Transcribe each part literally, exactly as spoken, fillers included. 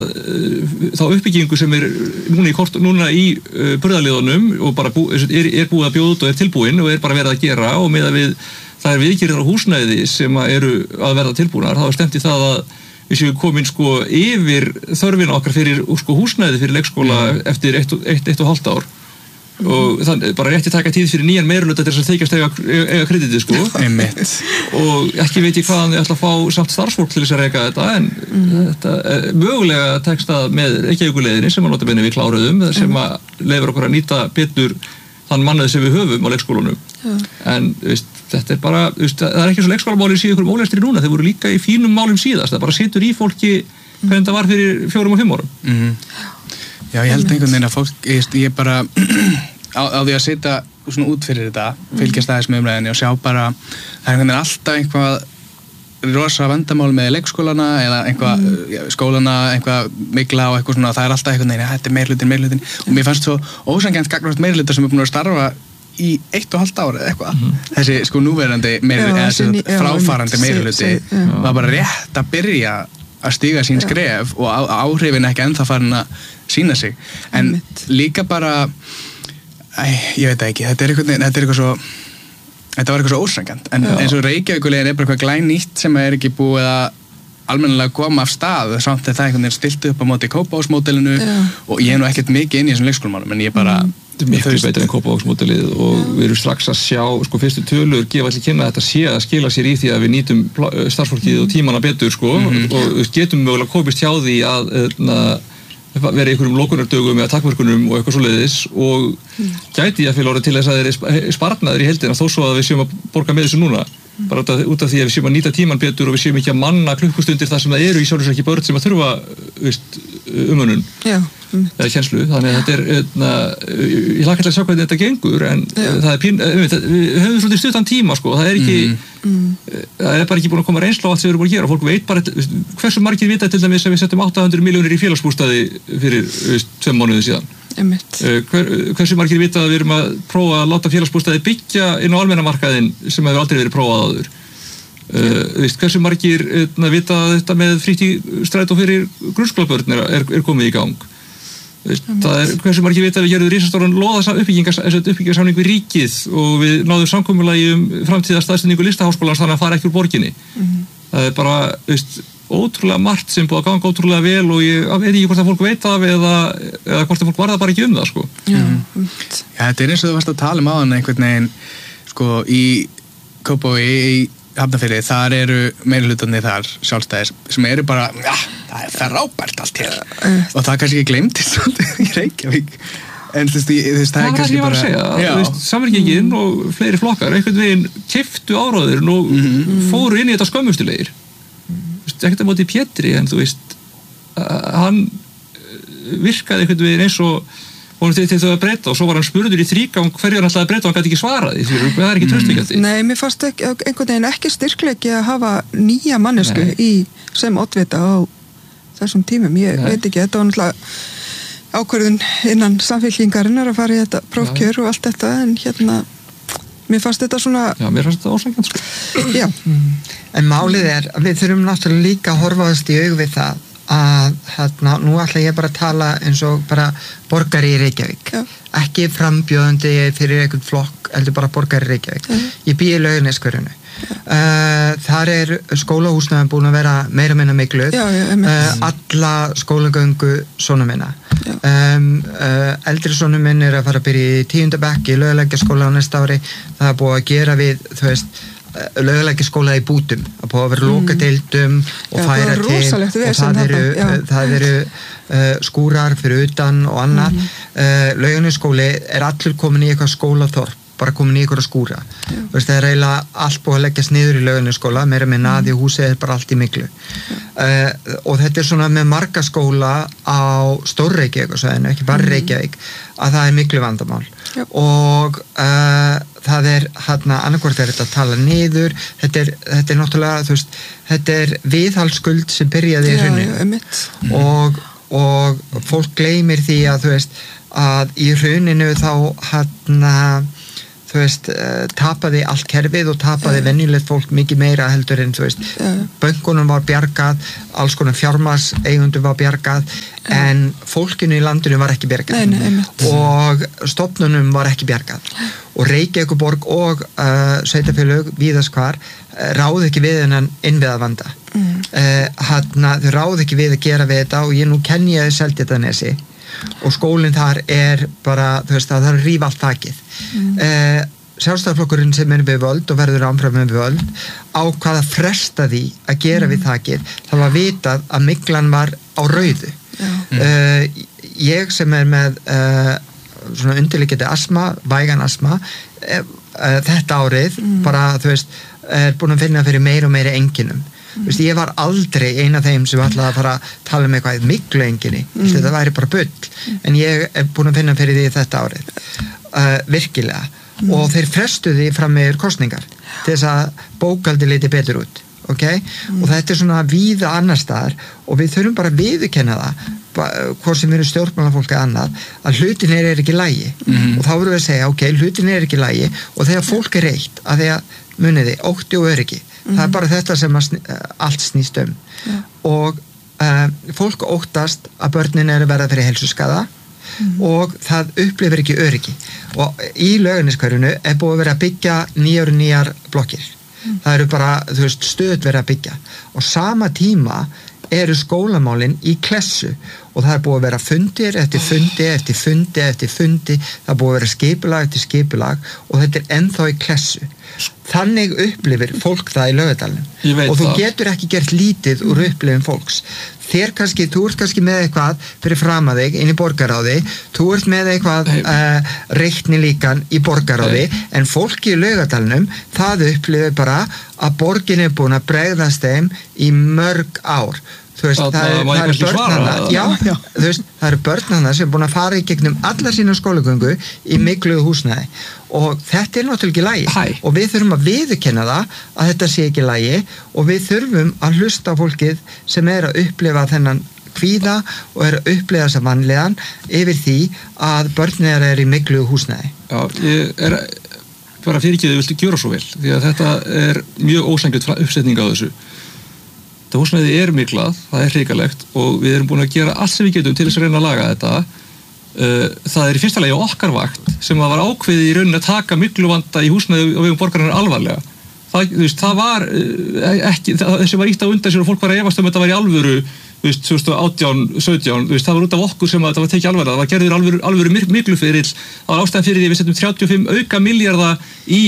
þá uppbyggingu sem er núna í, kort, núna í uh, burðarliðunum og bara bú, er, er búið að bjóða út og er tilbúin og er bara verið að gera og með að við það er viðgerðir á húsnæði sem að eru að verða tilbúnar, þá er stemt í það að við séum komin sko yfir þörfina okkar fyrir sko, húsnæði fyrir leikskóla mm. eftir eitt, eitt, eitt og hálft ár mm. og þannig bara rétti taka tíð fyrir nýjan meirihluta til þess að þykjast eiga, eiga kreditið sko og ekki veit ég hvaðan þið ætla að fá samt starfsfólk til þess að reka þetta en mm. þetta er mögulega tekst að með Reykjavíkurleiðinni sem að nota benni við kláruðum sem að leyfir okkur að nýta betur þann mannað sem við höfum á leikskólanum ja. En veist, þetta er bara veist, það er ekki svo leikskólamáli síðu ykkur ólestri núna þeir voru líka í fínum málum síðast það bara situr í fólki hvernig það var fyrir fjórum og fimm árum mm. Já, ég held einhvern veginn að fólk ég, ég bara á, á því að sitja svona út fyrir þetta fylgjast aðeins með umræðinni og sjá bara það er einhvern veginn alltaf einhvað rosa vandamál með leikskólana eða einhvað mm. skólana, einhvað mikla og eitthvað svona, það er alltaf einhvern veginn ja, þetta er meirhlutin, meirhlutin og mér fannst svo ósanngjarnt gagnvart meirhluta sem er búin að starfa í eitt og halvt ára eða eitthvað mm-hmm. þessi sko núverandi meirhluti eða þessi fráfarandi meirhluti var bara rétt að byrja að stíga sín skref og á, áhrifin ekki ennþá farin að sína sig en Mitt. Líka bara æ, ég veit ekki, þetta er eitthvað, þetta er eitthvað svo þetta var eitthvað svo ósanngjarnt en Já. Eins og Reykjavíkurleiðin er bara eitthvað glænýtt sem er ekki búið að almennilega koma af stað samt að það einhvern veginn stilt upp á móti Kópavogsmódelinu og ég er nú ekkert mikið inn í þessum leikskólamálum en ég bara mm. þetta er miklu betur en Kópavogsmódelið og Já. Við erum strax að sjá sko fyrstu tölur gefa allir kynna að þetta sé að skila sér í því að við nýtum starfsfólkið mm. og tímana betur sko mm-hmm. og getum mögulega komist hjá því að vera í einhverjum lokunardögum eða takmörkunum og eitthvað svoleiðis og mm. gæti ég að fylgja orðið til þess að þeir er sparnaður í heildina þó svo að við séum að borga með þessu núna mm. bara út af, út af því að við séum að nýta tíman betur og við séum ekki að manna klukkustundir þar sem það eru í sjálfsög ekki börn sem að þurfa veist, umönnun eða kjenslu þannig að þetta er eitna, ég hlakka til að sjá hvernig þetta gengur en Já. Það er pín, við höfum svolítið stuttan tíma sko, það er ekki mm. það er bara ekki búin að koma reynsla á allt sem við erum búin að gera og fólk veit bara, hversu margir vita til dæmis að við settum átta hundruð milljónir í félagsbústaði fyrir tveim mánuði síðan Hver, hversu margir vita að við erum að prófa að láta félagsbústaði byggja inn á almennamarkaðinn sem hefur aldrei verið prófað áður Uh, veist, hversu margir uh, vita að þetta með frítt í strætó fyrir grunnskólabörn er, er, er komið í gang veist, það er hversu margir vita að við gerðum risastóran loða uppbyggingarsamning við ríkið og við náðum samkomulagi um framtíða staðsetningu listaháskólans þannig að fara ekki úr borginni mm-hmm. það er bara veist, ótrúlega margt sem búið að ganga ótrúlega vel og ég veit ekki hvort að fólk veit af eða, eða hvort að fólk varða bara ekki um það sko. mm-hmm. Já, þetta er eins og þú varst að tala um áðan einhvern veginn sko, í Kópavogi í Hafnarfirði, þar eru meirihlutarnir þar sjálfstæðis sem eru bara ja, það er frábært allt hér uh, og það kannski ekki gleymtist í Reykjavík en þú veist, það er kannski bara það var ég að segja, samverkingin mm. og fleiri flokkar, einhvern veginn keyptu áráður og mm-hmm. fóru inn í þetta skömmustulegir mm. ekkert að móti Pétri en þú veist hann virkaði einhvern veginn eins og og til þau að breyta og svo var hann spurður í þrígang hverju hann ætlaði að breyta og hann gæti ekki svara því því það er ekki traustvíkjandi. Nei, mér fannst ekki, einhvern veginn ekki styrkleiki að hafa nýja mannesku Nei. Í sem oddvita á þessum tímum. Ég Nei. Veit ekki, þetta var náttúrulega ákvörðun innan samfélkingarinnar að fara í þetta prófkjör og allt þetta en hérna, mér fannst þetta svona... Já, mér fannst þetta ósanngjarnt sko. Já. Mm. En málið er að við þurfum náttúrulega líka að horfast í aug við það að hérna, nú ætla ég bara að tala eins og bara borgari í Reykjavík Já. Ekki frambjóðandi fyrir einhvern flokk, heldur bara borgari í Reykjavík Já. Ég bý í Laugarneskverinu uh, þar er skólahúsnæðin búin að vera meira minna mikluð uh, alla skólagöngu sona minna um, uh, eldri sona minn er að fara að byrja í tíunda bekk í Laugalækjarskóla á næsta ári það er búið að gera við, þú veist Laugalækjarskóla í bútum að búið að vera lokadeildum og já, færa til og það eru, það eru uh, skúrar fyrir utan og annað mm. uh, Laugarnesskóli er allur komin í eitthvað skólaþorp bara komin í eitthvað skúra Vist, það er eiginlega allt búið að leggjast niður í Laugarnesskóla meira með naði og húsið er bara allt í miklu uh, og þetta er svona með marga skóla á Stór-Reykjavík ekki bara Reykjavík að það er miklu vandamál Já. Og uh, það er hérna annarkvort er þetta að tala niður þetta er, þetta er náttúrulega þú veist, þetta er viðhaldsskuld sem byrjaði í hruninu mm. og, og fólk gleymir því að þú veist að í hruninu þá hérna þú veist, uh, tapaði allt kerfið og tapaði yeah. venjulegt fólk mikið meira heldur en, þú veist, yeah. bönkunum var bjargað, alls konar fjármagnseigendum var bjargað, yeah. en fólkinu í landinu var ekki bjargað nei, nei, og stofnunum var ekki bjargað og Reykjavíkurborg og uh, sveitarfélög víðast hvar uh, ráðu ekki við þennan innviðavanda mm. uh, hana, þau ráðu ekki við að gera við þetta og ég nú kenni ég Seltjarnarnesi og skólinn þar er bara, þú veist, það er að rífa allt þakið mm. uh, Sjálfstæðisflokkurinn sem er við völd og verður áfram við völd ákvað að fresta því að gera mm. við þakið, það var vitað að myglan var á rauðu mm. uh, ég sem er með uh, svona undirliggjandi asma, vægan asma uh, uh, þetta árið mm. bara, þú veist, er búin að finna fyrir meira og meira enginum Mm. Vist, ég var aldrei eina af þeim sem ætlaði að fara að tala um eitthvað miklu enginni mm. þetta væri bara bull mm. en ég er búin að finna fyrir því þetta árið uh, virkilega mm. og þeir frestuði fram meður kostningar til þess að bókaldi liti betur út okay? mm. og þetta er svona víða annar staðar og við þurfum bara að viðurkenna það hvort sem við erum stjórnmálafólk eða annað að hlutinir er ekki í lagi mm. og þá vorum við að segja ok, hlutinir er ekki í lagi og þegar fólk er reitt að því að muniði, ótti og öryggi Mm. það er bara þetta sem sný, allt snýst um ja. og uh, fólk óttast að börnin eru verða fyrir heilsuskaða mm. og það upplifir ekki öryggi og í Laugarneskverfinu er búið að vera að byggja nýjar og nýjar blokkir mm. það eru bara, þú veist, stöð verið að byggja og sama tíma eru skólamálin í klessu og það er búið að vera fundir eftir fundi eftir fundi eftir fundi það er búið að vera skipulag eftir skipulag og þetta er ennþá í klessu þannig upplifir fólk það í Laugardalnum og þú það. Getur ekki gert lítið úr upplifin fólks þér kannski, þú ert kannski með eitthvað fyrir fram að þig inn í borgaráði þú ert með eitthvað uh, reikni líkan í borgaráði hey. En fólki í Laugardalnum það upplifir bara að borgin er búin að bregðast þeim í mörg ár þú veist, það, það, það eru börn hana já, já. Þú veist, það eru börn hana sem er búin að fara í gegnum alla sína skólagöngu í mikluðu húsnæði og þetta er náttúrulega ekki lægi Hæ. Og við þurfum að viðurkenna það að þetta sé ekki lægi og við þurfum að hlusta á fólkið sem er að upplifa þennan kvíða og er að upplifa þessa vanlíðan yfir því að börnir er í mikluðu húsnæði Já, ég er bara fyrir ekki þau viltu gjöra svo vel því að þetta er mjög ósangjöld uppsetning á þessu þetta húsnæði er miklað, það er hrikalegt og við erum búin að gera allt sem við getum til þess að reyna að laga þetta það er í fyrsta lagi á okkar vakt sem það var ákveðið í rauninni að taka mikluvanda í húsnæði og vegum borgarinnar alvarlega það, þú veist, það var ekki, það sem var ítt á undan sér og fólk var að efast um þetta var í alvöru þú veist, tvö þúsund og átján, sautján, þú veist, það var út af okkur sem að þetta var tekið alvarlega, það var gerður alvöru, alvöru mikluferill, það var ástæðan fyrir því við setjum þrjátíu og fimm auka milljarða í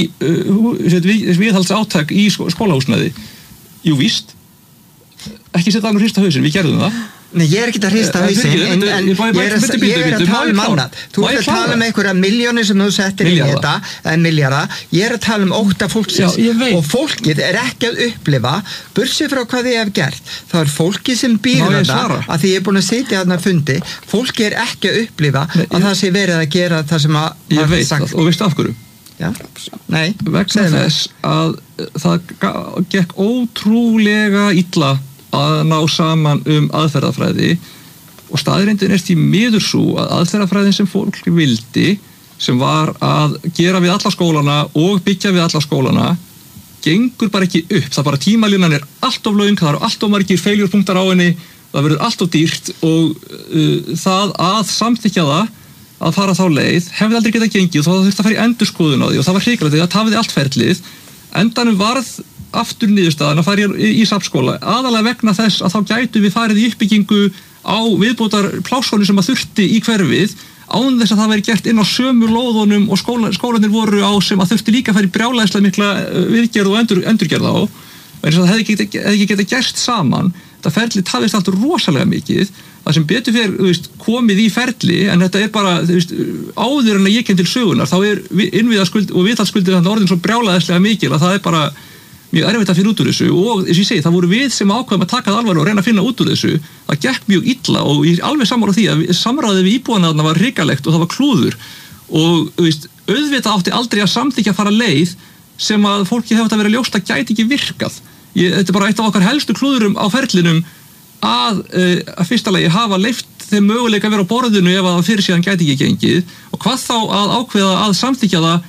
uh, viðhaldsátak í skólahúsnæði jú víst ekki setja alveg hrista hausinn, við gerðum það Nei, ég er ekki að hrista hausinn en, en ég er að, ég er að tala um annað þú ert að tala um einhverja miljónir sem þú settir í þetta, en miljara ég er að tala um ótta fólksins Já, og fólkið er ekki að upplifa bursið frá hvað þið hef gert það er fólkið sem býr þetta að því ég er búin að sitja þarna fundi fólkið er ekki að upplifa Nei, að ég... það sé verið að gera það sem að ég veit það, og veistu af hverju? Já, nei vegna þess að það gekk ótrúlega illa að ná saman um aðferðafræði og staðreyndin er því miður svo að aðferðafræðin sem fólk vildi sem var að gera við alla skólana og byggja við alla skólana gengur bara ekki upp, það bara tímalínan er allt of löng, það eru allt of margir feiljurpunktar á henni, það verður allt of dýrt og uh, það að samþykkja það að fara þá leið hefði aldrei getað gengið og þá þurfti að fara í endurskoðun á því og það var hrikalegt því að það tafiði allt ferlið endanum varð aftur niðurstaðan að fara í, í safnskóla aðalega vegna þess að þá gætu við farið í uppbyggingu á viðbótar plásónu sem að þurfti í hverfið án þess að það væri gert inn á sömu lóðunum og skóla, skólanir voru á sem að þurfti líka að fara í brjálæðislega mikla viðgerð og endur, endurgerð á en það hefði ekki, ekki getað gerst saman þetta ferli tafist allt rosalega mikið það sem betur fyrir veist, komið í ferli en þetta er bara veist, áður en að ég kem til sögunar þá er innviðaskuld og viðhaldskuldir orðin svo brjálæðislega mikil að það er bara mjög erfitt að finna út úr þessu og eins og ég segi, það voru við sem ákveðum að taka það alvarlega og reyna að finna út úr þessu það gekk mjög illa og ég er alveg sammála því að samráðið við íbúana þarna var hrikalegt og það var klúður og veist, auðvitað átti aldrei að samþykkja að fara leið sem að fólki hefði að vera ljóst að gæti ekki virkað ég, þetta er bara eitt af okkar helstu klúðurum á ferlinum að, uh, að fyrsta lagi hafa leyft þeim möguleika að vera á borðinu ef að fyrir síðan gæti ekki gengið og hvað þá að ákveða að samþykkja það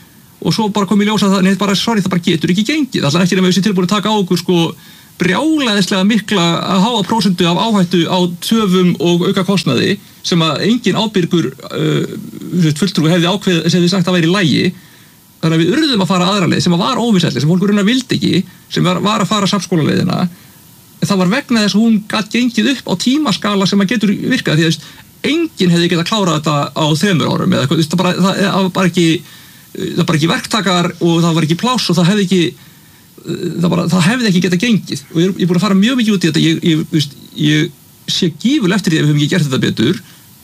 og svo bara kom í ljós að það, nei, bara, sorry, það bara getur ekki gengið, alltaf ekki nema við séum tilbúin að taka á okkur sko brjálæðislega mikla að háa prósentu af áhættu á töfum og auka kostnaði sem að engin ábyrgur uh, fulltrúi hefði ákveð sem við sagt að væri í lagi, þannig að við urðum að fara aðra leið sem að var óvisselli, sem fólk raunar vildi ekki, sem var, var að fara safnskólaleiðina. Það var vegna þess að hún gat gengið upp á tímaskala sem að getur virkað, því að enginn hefði getað klárað þetta á þremur árum eða það bara, það, það var ekki það var ekki verktakar og það var ekki pláss og það hefði ekki það, bara, það hefði ekki getað gengið og ég er, ég er búin að fara mjög mikið út í þetta ég, ég, ég, ég sé gífurlega eftir því að við höfum ekki gert þetta betur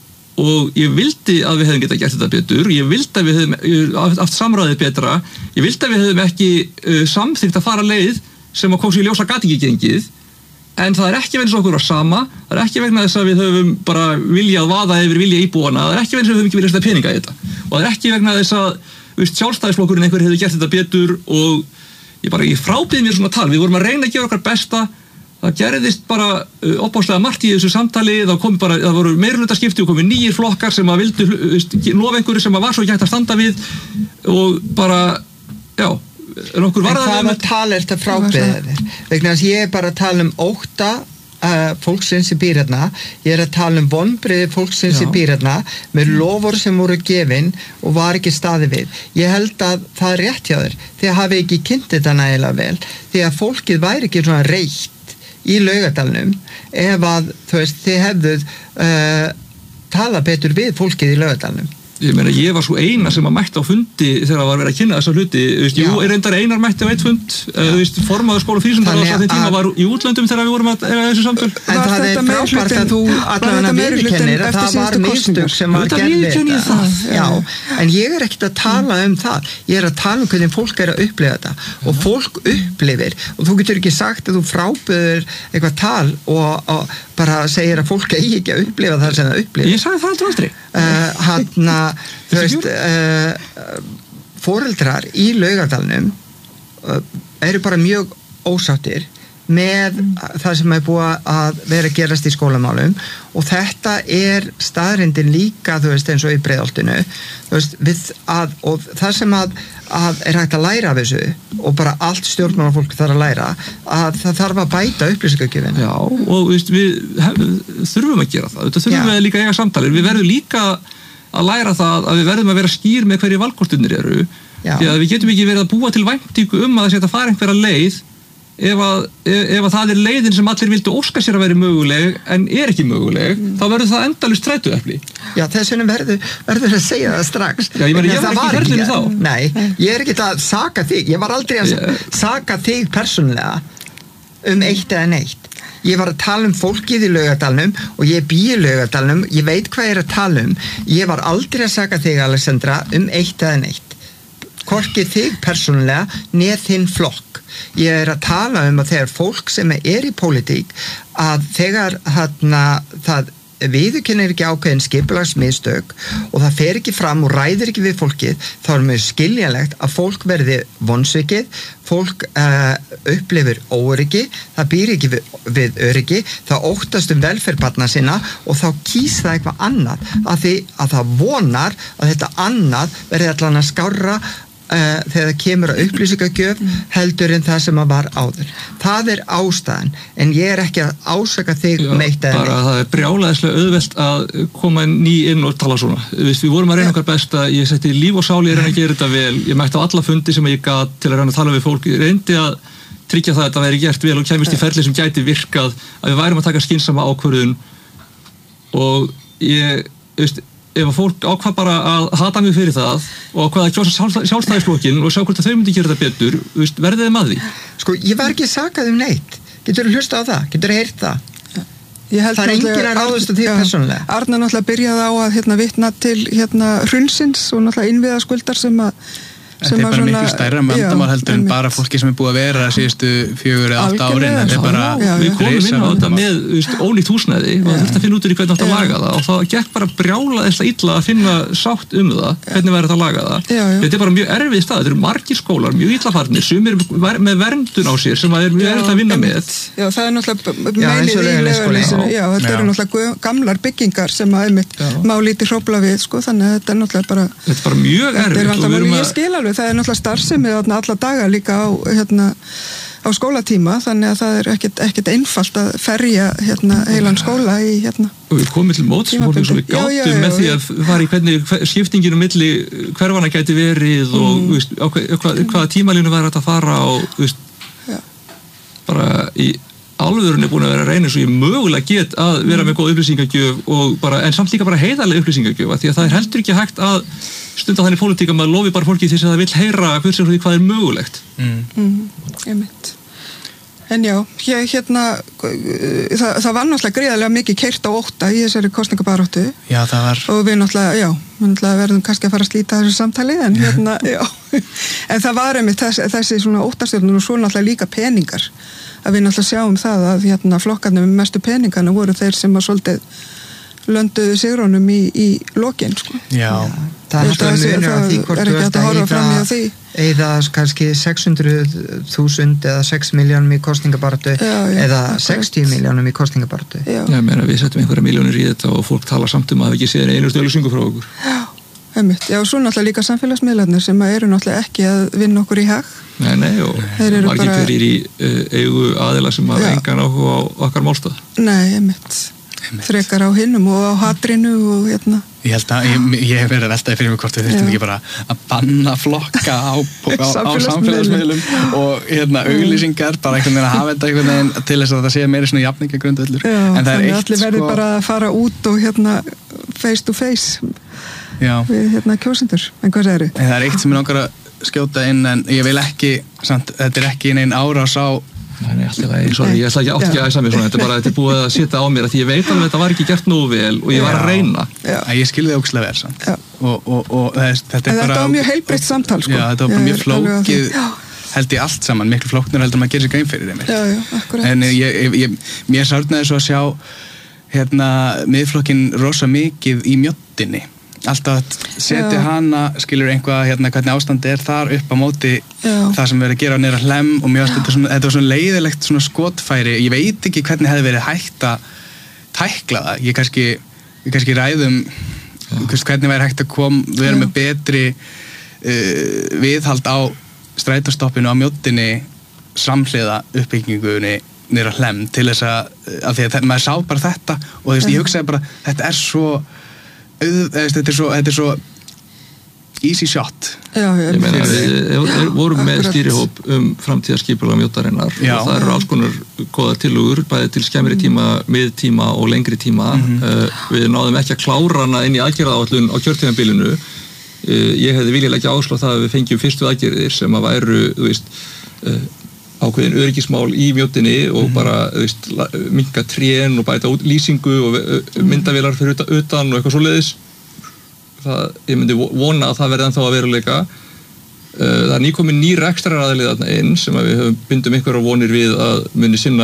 og ég vildi að við hefðum getað gert þetta betur, ég vildi að við hefðum haft samráðið betra, ég vildi að við hefðum ekki uh, samþykkt að fara leið sem að kom sér í ljós að gat ekki gengið, en það er ekki vegna þess að okkur var sama, það er ekki vegna þess að við höfum bara viljað vaða yfir vilja íbúana, það er ekki vegna þess að við höfum ekki viljað setja peninga í þetta og það er ekki vegna þess að veist, sjálfstæðisflokkurinn einhver hefur gert þetta betur og ég bara, ég frábið mér svona tal, við vorum að reyna að gera okkar besta. Það gerðist bara uh, opáslega margt í þessu samtali, það kom bara, það voru meirhlutaskipti og komið nýjir flokkar sem að vildu lofa einhverju sem að var svo ekki hægt að standa við og bara, já, en okkur var það... En hvaða tal er þetta frábriðið þér? Vegna að ég er bara að tala um ótta uh, fólksins í býr hérna, ég er að tala um vonbriði fólksins já. Í býr hérna með lofur sem voru gefin og var ekki staði við. Ég held að það er rétt hjá þér, því að hafi ekki kynnt þetta nægilega vel, því að fólkið væri ekki svona reitt í Laugardalnum ef að, þú veist, þið hefðuð uh, tala betur við fólkið í Laugardalnum. Ég meina, ég var svo eina sem að mætti á fundi þegar það var verið að kynna þessa hluti. Veist, jú, er reyndar einar mætti á eitt fund, uh, veist, formaður skóla frísundar á þeim tíma var í útlöndum þegar við vorum að eiga þessu samtöl. En var það er frábært að þú allavega viðurkennir að það var mistök sem að gerði þetta. Já, en ég er ekkert að tala um það. Ég er að tala um hvernig fólk er að upplifa þetta. Og fólk upplifir, og þú getur ekki sagt að þú fráböður eitthvað tal og, og bara segir að fólk eigi ekki að upplifa það sem það upplifir. Ég sagði það aldrei. Uh, hann að, þú veist, uh, foreldrar í Laugardalnum uh, eru bara mjög ósáttir með það sem er búið að vera að gerast í skólamálum og þetta er staðrindin líka, þú veist, eins og í Breiðholtinu, þú veist, við að, og það sem að, að er hægt að læra af þessu og bara allt stjórnmálafólk þarf að læra, að það þarf að bæta upplýsingagjöfina. Já, og veist, við hef, þurfum að gera það, þetta þurfum Já. Við líka að eiga samtalir, við verðum líka að læra það að við verðum að vera skýr með hverju valkostirnir eru, Já. Því að við getum ekki verið að búa til væntingu um að það sé að fara einhverja leið ef að, ef, ef að það er leiðin sem allir vildu óska sér að vera möguleg en er ekki möguleg, mm. þá verður það endalaust strætuepli. Já, þess vegna verður, verður að segja það strax. Já, ég meni, ég var ekki ferðinu þá. Nei, ég er ekki að saka þig, ég var aldrei að yeah. saka þig persónulega um eitt eða neitt. Ég var að tala um fólkið í Laugardalnum og ég bý í Laugardalnum, ég veit hvað ég er að tala um. Ég var aldrei að saka þig, Alexandra, um eitt eða neitt. Hvorki þig persónulega neð þinn flokk. Ég er að tala um að þegar fólk sem er í pólitík að þegar þarna það viðurkennir ekki ákveðin skipulagsmistök og það fer ekki fram og ræðir ekki við fólkið, þá er mjög skiljanlegt að fólk verði vonsvikið, fólk uh, upplifir óryggi, það býr ekki við, við öryggi, það óttast um velferð barna sinna og þá kýs það eitthvað annað að, því, að það vonar að þetta annað verði allan að skárra Uh, þegar það kemur að upplýsingagjöf heldur en það sem að var áður. Það er ástæðan, en ég er ekki að ásaka þig um eitt eða neitt. Það er brjálæðislega auðvelt að koma ný inn og tala svona. Við, við vorum að reyna okkar besta, ég setti líf og sáli að reyna að gera þetta vel, ég mætti á alla fundi sem ég gat til að reyna að tala við fólk, ég reyndi að tryggja það að þetta væri gert vel og kæmist í ferli sem gæti virkað, að við værum að taka skynsama ákvörðun og ég, veist, ef að fólk ákvað bara að hata mig fyrir það og ákvað að kjósa sjálfstæðisflokkinn og sjá hvort að þau myndi gera þetta betur, verðið þeim að því? Sko, ég var ekki sakað um neitt. Getur þú hlusta á það? Getur þú heyrt það? Það er enginn að ráðast á því persónulega. Arna náttúrulega byrjaði á að hérna, vitna til hérna, hrunsins og náttúrulega innviða skuldar sem að Þetta er bara svona, miklu stærra vandamál heldur en bara fólki sem er búið að vera síðustu fjögur eða átta árin. Þetta er bara já, já. Við komum inn á þetta með veist, ólíkt húsnæði og þetta að finna út úr í hvernig átt að laga það og það gekk bara brjálaðislega illa að finna sátt um það, hvernig væri þetta að laga það. Já, já. Þetta er bara mjög erfið stað, þetta eru margir skólar, mjög illafarnir, sumir með verndun á sér sem að er mjög erfitt að vinna með. Já, það er náttúrulega meinið í Laugarnesinu, já, þetta eru náttúrulega gamlar byggingar sem að einmitt má lítið hrófla við, sko, þannig að þetta er náttúrulega bara Þetta er bara mjög erfitt alveg, það er náttúrulega starfsemi þarna alla daga líka á, hérna, á skólatíma, þannig að það er ekkert, ekkert einfalt að ferja hérna, heilan skóla í hérna. Og við komum til mótsfólk svo við gátum með því að fara í hvernig skiptinginu milli hverfana gæti verið og mm. veist, á, hvað, hvaða tímalínu væri að fara og veist, bara í alvörunni búin að vera að reyna svo ég mögulega get að vera með góð upplýsingagjöf og bara, en samt líka bara heiðarlega upplýsingagjöf því að það er heldur ekki hægt að stunda þannig pólitík að maður lofi bara fólki þess að það vil heyra hvers og því hvað er mögulegt. Mm. Mm, ég mynd. En já, ég, hérna, það, það var náttúrulega gríðarlega mikið keyrt á ótta í þessari kosningabaráttu. Já, það var. Og við náttúrulega, já, við náttúrulega verðum kannski að fara að slíta þessu samtali, en hérna, já. En það var einmitt þessi, þessi svona óttastjórnun og svo náttúrulega líka peningar. Að við náttúrulega sjáum það að hérna flokkarnir með mestu peningana voru þeir sem að svolítið lönduðu sigrónum í, í lokin, sko. Já. Það er náttúrulega munur á því hvort þú ert að eyða, eyða kannski sex hundruð þúsund eða sex miljónum í kosningabaráttu eða sextíu miljónum í kosningabaráttu. Já, ég meina við settum einhverja miljónir í þetta og fólk tala samt um að við ekki séð einu stöðlusingu frá okkur. Já, einmitt. Já, og svo náttúrulega líka samfélagsmiðlarnir sem eru náttúrulega ekki að vinna okkur í hag. Nei, nei, og margir bara... hverjir í uh, eigu aðila sem hafa engan áhuga á okkar málstað. Nei, einmitt. Frekar á hinnum og á hatrinu og hérna. Ég held að, ég, ég hef verið að veltaði fyrir mig hvort við þurftum ekki bara að banna flokka á, á, á samfélagsmiðlum og hérna auglýsingar, bara einhvern veginn að hafa þetta einhvern veginn til þess að það sé meiri svona jafningagrundvöllur. En það er eitt sko... allir verði bara að fara út og hérna face to face Já. Við hérna kjósendur. En hvað segir þið? En það er eitt sem ég langar að skjóta inn en ég vil ekki, samt, þetta er ekki neinn árás á Nei, alltaf það, sorry, ég ætla ekki átt ekki að æsa mig svona, þetta er bara, þetta er búið að setja á mér að því ég veit alveg að þetta var ekki gert nógu vel og ég var að reyna. Já, ég skilði það ógeðslega vel samt. Og, og, og þetta er bara... Þetta var mjög heilbrigt samtal, sko. Já, þetta var bara mjög flókið, held ég allt saman, miklu flóknur heldur maður að gera sér grein fyrir þeim. Já, já, akkurat. En ég, ég, ég, mér sárnaði svo að sjá, hérna, miðflokkinn rosa mikið í mjóttinni. Alltaf að setja hana, skilur einhvað hérna hvernig ástandi er þar upp á móti Já. Það sem verið að gera nýra hlem og mjög þetta, svona, þetta var svona leiðilegt svona skotfæri, ég veit ekki hvernig hefði verið hægt að tækla það, ég kannski, ég kannski ræðum hvernig væri hægt að koma, við erum með betri uh, viðhald á strætóstoppinu á mjóttinni samhliða uppbyggingunni nýra hlem til þess að, að því að maður sá bara þetta og þú veist, ég hugsaði bara, þetta er svo Þetta er svo, þetta er svo easy shot. Já, ég meina við vorum með stýrihóp um framtíðarskipulag mjótarinnar og það eru alls konar góðar tillögur bæði til skemmri tíma, miðtíma og lengri tíma. Mm-hmm. uh, við náðum ekki að klára hana inn í aðgerðaáætlun á kjörtímabilinu. uh, ég hefði viljað leggja áherslu á það að við fengjum fyrstu aðgerðir sem að væru, þú veist, uh, ákveðin öryggismál í mjóttinni og mm. bara, þú veist, minnka trén og bæta út lýsingu og myndavélar fyrir utan, utan og eitthvað svoleiðis. Það, ég myndi vona að það verði ennþá að veruleika. Það er nýkomin ný rekstraraðili þarna inn sem að við höfum bindum einhverjar vonir við að muni sinna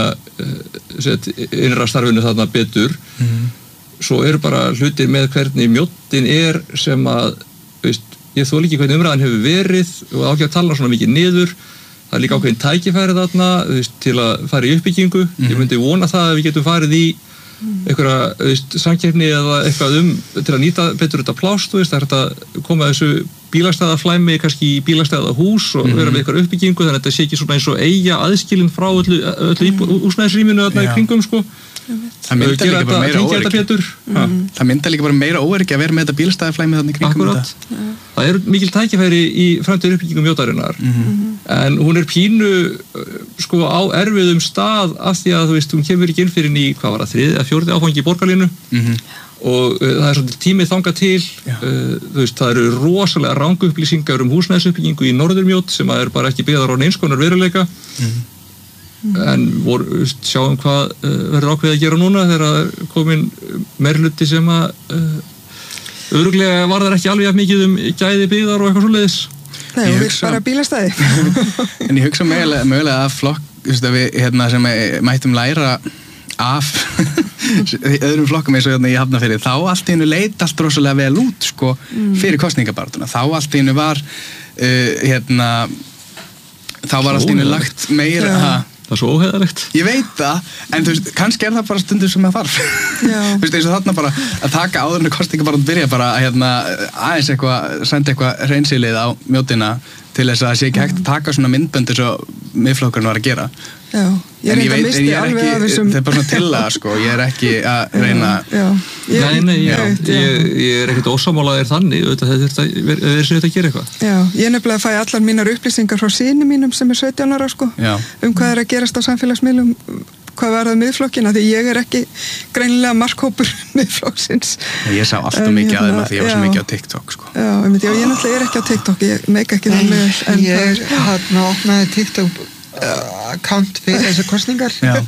innra starfinu þarna betur. Mm. Svo eru bara hlutir með hvernig mjóttin er sem að, þú veist, ég þó líki hvernig umræðan hefur verið og ákveð að tala svona mikið niður. Það er líka ákveðin tækifæri þarna veist, til að fara í uppbyggingu. Mm-hmm. Ég myndi vona það að við getum farið í einhverja samkeppni eða eitthvað um til að nýta betur þetta plást. Það er þetta að koma þessu bílastæðaflæmi kannski í bílastæðahús og mm-hmm. vera með einhverja uppbyggingu þannig að þetta sé ekki svona eins og eiga aðskilin frá öllu, öllu húsnæðisrýminu þarna í kringum sko. Það mynda líka bara meira óöryggi mm. það mynda líka bara meira óöryggi að vera með þetta bílastæðaflæmi þannig kringum Akkurat. Þetta ja. Það er mikil tækifæri í framtíðar uppbyggingum mjótarinnar mm-hmm. en hún er pínu sko á erfiðum stað af því að þú veist, hún kemur ekki inn fyrir ný hvað var það, þriði eða fjórði áfangi í borgarlínu mm-hmm. og uh, það er svolítið tímið þangað til uh, þú veist, það eru rosalega rangu upplýsingar um húsnæðisuppbyggingu í Norðurmjót sem að er bara ekki byggðar á neins konar veruleika mm-hmm. en vor, sjáum hvað uh, verður ákveðið að gera núna þegar komin meirhluti sem að uh, örugglega var það ekki alveg jafn mikið um gæði byggðar og eitthvað svoleiðis. Nei, og við bara bílastæði. En ég hugsa mögulega, mögulega að flokk, þú veist að við hérna sem mættum læra af öðrum flokkum eins og hérna í Hafnarfirði, þá allt í einu leit allt rosalega vel út sko fyrir kosningabarátuna. Þá allt í einu var uh, hérna þá var allt í einu lagt meira, ha, Það er svo óheiðarlegt. Ég veit það, en þú veist, kannski er það bara stundur sem það þarf. Þú veist, eins og þarna bara að taka áður en kostinga bara að byrja bara að hérna, aðeins eitthvað, senda eitthvað hreinsilið á mjótina til þess að það sé ekki hægt að taka svona myndbönd eins og miðflokkurinn var að gera. Já, ég er eitthvað misti alveg af þessum... Það er bara svona tillaga, sko, ég er ekki að reyna... Já, já. Nei, nei, já, ég, ég er ekkert ósamálaðir þannig, auðvitað þetta er þessi þetta að gera eitthvað. Já, ég nefnilega fæ allar mínar upplýsingar frá syni mínum sem er sautján ára, sko, já. Um hvað er að gerast á samfélagsmiðlum, hvað var það miðflokkina, því ég er ekki greinilega markhópur miðflokksins. Ég sá alltaf mikið að þeim að því ég var svo mikið á TikTok, sko. Já, ég, já, ég náttúrulega er ekki á TikTok, ég meika ekki það með... En ég hann opnaði TikTok account fyrir þessu kostningar. Já.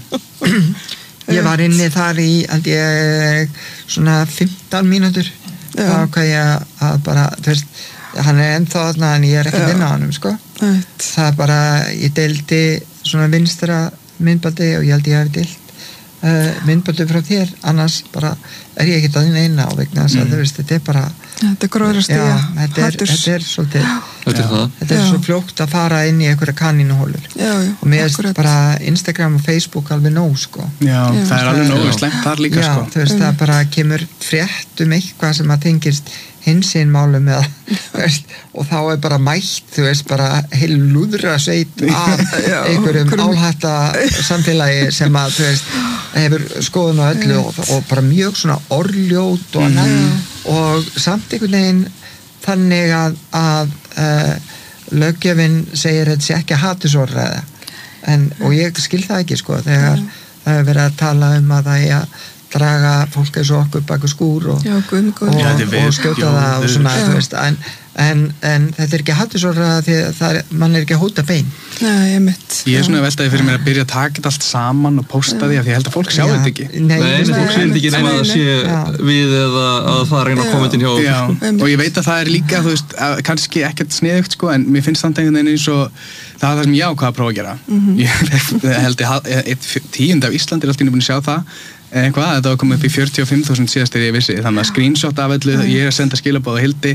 Ég var inni þar í, held ég, svona fimmtán mínútur. Þá hvað ég að bara, þú veist, hann er ennþá þarna en ég er ekki að vinna á hann, sko. Æt. Það bara, ég deildi svona vinstra myndbaldi og ég held ég hafi deilt uh, myndbaldi frá þér, annars bara er ég ekki að eina á vegna þess að mm. þú veist, þetta er bara þetta er gróðrast í að þetta er, þetta er svolítið þetta er, þetta er svo fljótt að fara inn í einhverja kanínuhólur og mér er bara Instagram og Facebook alveg nóg, sko. Já, já það er alveg nóg slengt þar líka, já, sko. Þú veist, mm. það bara kemur frétt um eitthvað sem að tengist hinsinn málum eða, veist, og þá er bara mætt, þú veist, bara heil lúðra sveit af einhverjum álhætta samfélagi sem að, þú veist, hefur skoðun á öllu og, og bara mjög svona orðljót og annað mm. og samt einhvern veginn þannig að, að uh, löggjöfin segir þetta sé ekki að hatursorðræða en, og ég skil það ekki, sko, þegar mm. það hefur verið að tala um að það er að draga fólk eins og okkur bak skúr og, já, guð, guð. og, já, og skjóta það og svona, þú veist, en, en, en þetta er ekki hattusórað því að það er, mann er ekki að hóta bein. Nei, ég mitt. Ég er svona veltaði fyrir mér að byrja að taka þetta allt saman og posta því að ég held að fólk sjá já, þetta ekki. Nei, nei, nei fólk sér þetta ekki nema að sé já. Við eða að það reyna að koma inn hjá já, sko. Og ég veit að það er líka, þú veist, kannski ekkert sniðugt, sko, en mér finnst þannig einhvern veginn eins og það er það sem ég ákvað að prófa að gera. Mm-hmm. Ég held að tíund af Íslandi er alltaf búin að sjá það eitthvað, þetta var komið upp í fjörutíu og fimm þúsund síðast þegar ég vissi, þannig að screenshot af öllu, ég er að senda skilaboð á Hildi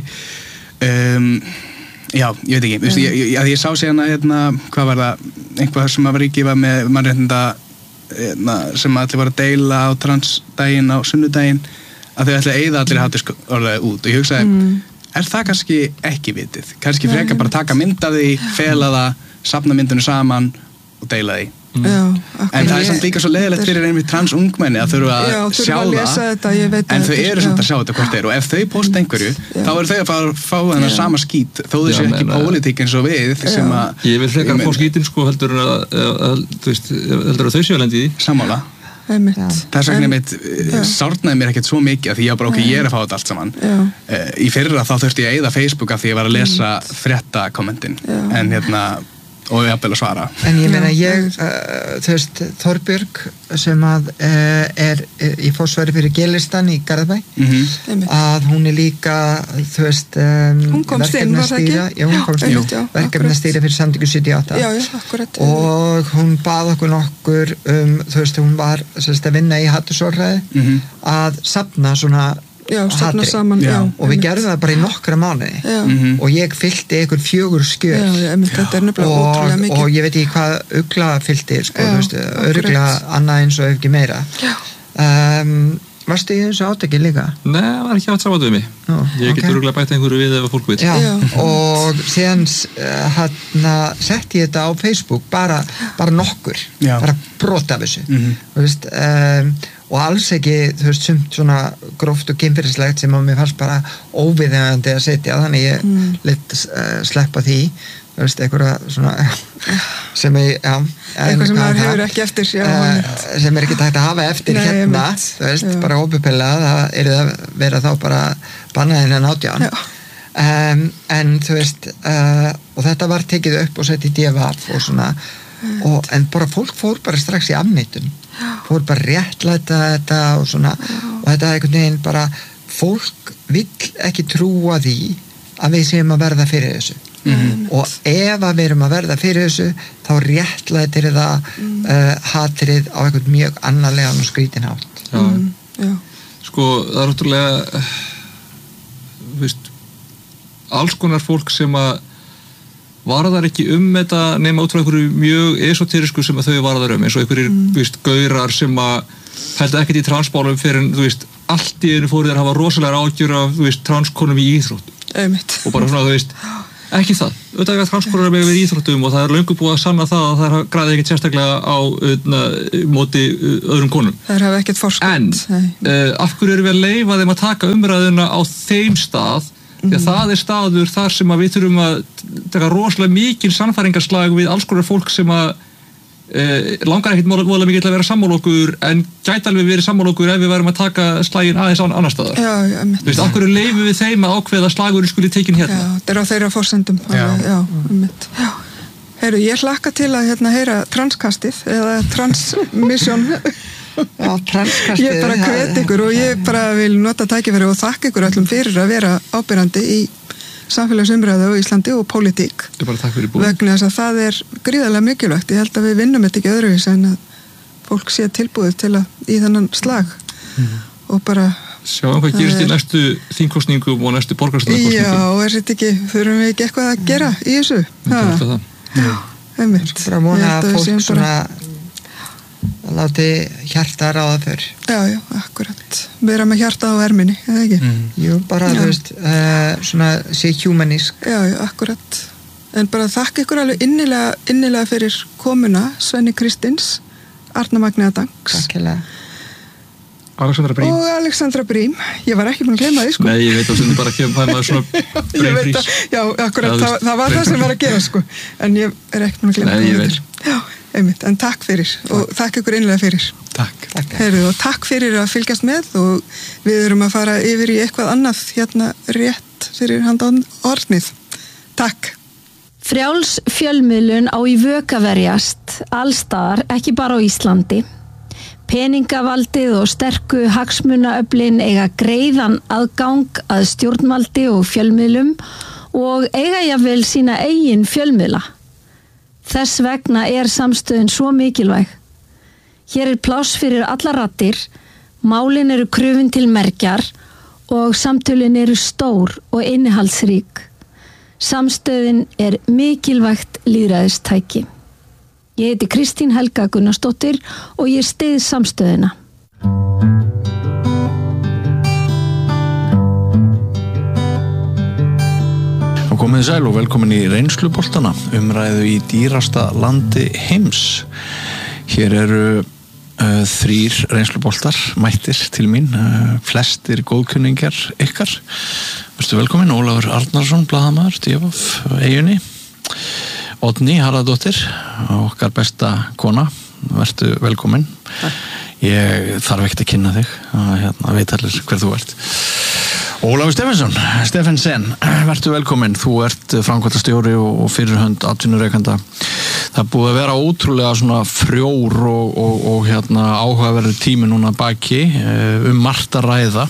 um, já, ég veit ekki mm. ég, ég, ég, ég sá síðan að hérna, hvað var það, einhvað sem að var ekki var með mannréttinda hérna, sem allir var að deila á transdaginn á sunnudaginn, að þau ætla að eyða allir hatursorðræðu út og ég hugsaði mm. er það kannski ekki vitið kannski frekar bara taka mynd af því, fela það safna myndinu saman og deila því. Mm. Já, en það er samt líka svo leiðilegt fyrir einmitt transungmenni að þurfa að já, sjá að það þetta, en þau eru samt að sjá þetta hvort þeir og ef þau posta einhverju já. Þá eru þau að fara, fá þennan sama skít þó þau séu ekki pólitík eins og við sem að ég vil frekar að fá skítin, sko, heldur að, að, að, veist, heldur að þau séu að lendi í því sammála það er svona einmitt sárnaði mér ekkert svo mikið að því ég bara ok, ég er að fá þetta allt saman uh, í fyrra þá þurfti ég að eyða Facebook af því ég var að lesa frétta kommentin en hérna og ég hafði að svara. En ég meina ég, uh, þú veist, Þorbjörg sem að uh, er í fósværi fyrir G-listan í Garðabæ mm-hmm. að hún er líka, þú veist um, verkefnastýra já, hún komst inn, verkefnastýra fyrir Samtöku sjötíu og átta já, já, akkurat og hún bað okkur nokkur um, þú veist, hún var sérst, að vinna í hattursorðræði mm-hmm. að safna svona já, safna saman já, og við gerðum það bara í nokkra mánuði mm-hmm. og ég fyllti einhver fjögur skjöl já, já, þetta er nefnilega ótrúlega mikið og ég veit ekki hvað ugla fyllti sko, þú veist, örugla annað eins og ef ekki meira um, varstu í þessu átaki líka? Nei, það var ekki átt saman við mig Ó, ég get okay. öruglega bæta einhverju við ef fólk vil já, já. Og síðan hérna setti ég þetta á Facebook bara, bara nokkur já. Bara brot af þessu mm-hmm. þú veist um, og alls ekki, þú veist, sumt svona gróft og kynferðislegt sem að mér fannst bara óviðeigandi að setja, þannig ég mm. lit uh, sleppa því, þú veist, eitthvað svona sem ég, já eitthvað sem maður hefur ekki eftir já, uh, sem er ekki tækt að hafa eftir Nei, hérna, þú veist, já. Bara óbepilla það er það vera þá bara bannaðinn en átján um, en þú veist uh, og þetta var tekið upp og sett í D V A og svona og, en bara fólk fór bara strax í afneitun fór bara réttlæta þetta og svona já. Og þetta er einhvern veginn bara fólk vill ekki trúa því að við séum að verða fyrir þessu mm-hmm. og ef að við erum að verða fyrir þessu þá réttlætir það mm. uh, hatrið á einhvern mjög annarlegan og skrítin hátt já. Mm. Já. Sko það er ótrúlega þú veist alls konar fólk sem að varðar ekki um þetta nema út frá einhverju mjög esoterísku sem að þau varðar um, eins og einhverjir, mm. þú veist, gaurar sem að held ekkert í transmálum fyrir en, þú veist, allt í einu fóru þeir að hafa rosalega ágjur af, þú veist, transkonum í íþróttum. Einmitt. Og bara svona, þú veist, ekki það. Auðvitað er transkonur með við íþróttum og það er löngu búið að sanna það að það græði ekkert sérstaklega á öðna, móti öðrum konum. Það hafa ekkert forskot. En, uh, af hverju erum við að leyfa þeim að taka umræðuna á þeim stað því að það er staður þar sem að við þurfum að taka rosalega mikil sannfæringarslag við alls konar fólk sem að e, langar ekkert móðlega mikið til að vera sammála okkur en gæti alveg verið sammála okkur ef við værum að taka slaginn aðeins á annar staðar. Já, já, mitt. Þú veist, af hverju leyfum við þeim að ákveða að slagurinn skuli tekin hérna? Já, þetta er á þeirra forsendum. Já, já, mitt. Já. Heyrðu, ég hlakka til að hérna heyra transkastið eða transmission. Já, transkastið. Ég bara hvet ykkur og ég bara vil nota tækifæri og þakka ykkur öllum fyrir að vera ábyrjandi í samfélagsumræðu á Íslandi og pólitík. Ég bara takk fyrir búið. Vegna þess að það er gríðarlega mikilvægt. Ég held að við vinnum þetta ekki öðruvís en að fólk sé tilbúið til að í þennan slag mm. og bara sjáum hvað gerist er... í næstu þingkosningum og næstu borgarstjórnarkosningum. Já, og er þetta ekki, þurfum við ekki eitthvað að gera í þessu? Það. Já, einmitt. Bara vona að fólk svona að láti hjarta ráða fyrr. Já, já, akkurat. Vera með hjarta á erminni, eða ekki? Mm. Jú, bara, já. Þú veist, uh, svona sé humanísk. Já, já, akkurat. En bara þakka ykkur alveg innilega, innilega fyrir komuna, Svenni Kristins, Arna Magnea Dangs. Takk hérlega. Alexandra Brím. Og Alexandra Brím. Ég var ekki búin að gleyma því, sko. Nei, ég veit að það bara ekki að það er svona Brím-frís. Já, akkurat, það, það var það sem var að gera, sko. En ég er ekki búin að gleyma því. Nei, ég veit. Já, einmitt, en takk fyrir og takk ykkur innlega fyrir. Takk. Takk. Heyrðu, og takk fyrir að fylgjast með og við erum að fara yfir í eitthvað annað hérna rétt fyrir handan orðnið. Takk. Frjáls fjölmiðlun á í vök að verjast allstaðar, ekki bara á Íslandi. Peningavaldið og sterku hagsmunaöflin eiga greiðan aðgang að stjórnvaldi og fjölmiðlum og eiga jafnvel sína eigin fjölmiðla. Þess vegna er samstöðin svo mikilvæg. Hér er pláss fyrir alla raddir, málin eru krufin til mergjar og samtölin eru stór og innihaldsrík. Samstöðin er mikilvægt lýðræðistæki. Ég heiti Kristín Helga Gunnarsdóttir og ég styð samstöðina. Og komið sæl og velkomin í reynsluboltana, umræðu í dýrasta landi heims. Hér eru uh, þrýr reynsluboltar mættir til mín, uh, flestir góðkunningjar ykkar. Verstu velkomin, Ólafur Arnarsson, blaðamaður, D V F, Eyjunni. Oddný Harðardóttir, okkar besta kona, vertu velkomin. Takk. Ég þarf ekkert að kynna þig, að hérna, veit allir hver þú ert. Ólafur Stephensen, Stephensen, vertu velkomin. Þú ert framkvæmdastjóri og fyrirhönd atvinnurekanda. Það er búið að vera ótrúlega svona frjór og, og, og hérna, áhugaverður tími núna baki um margt að ræða.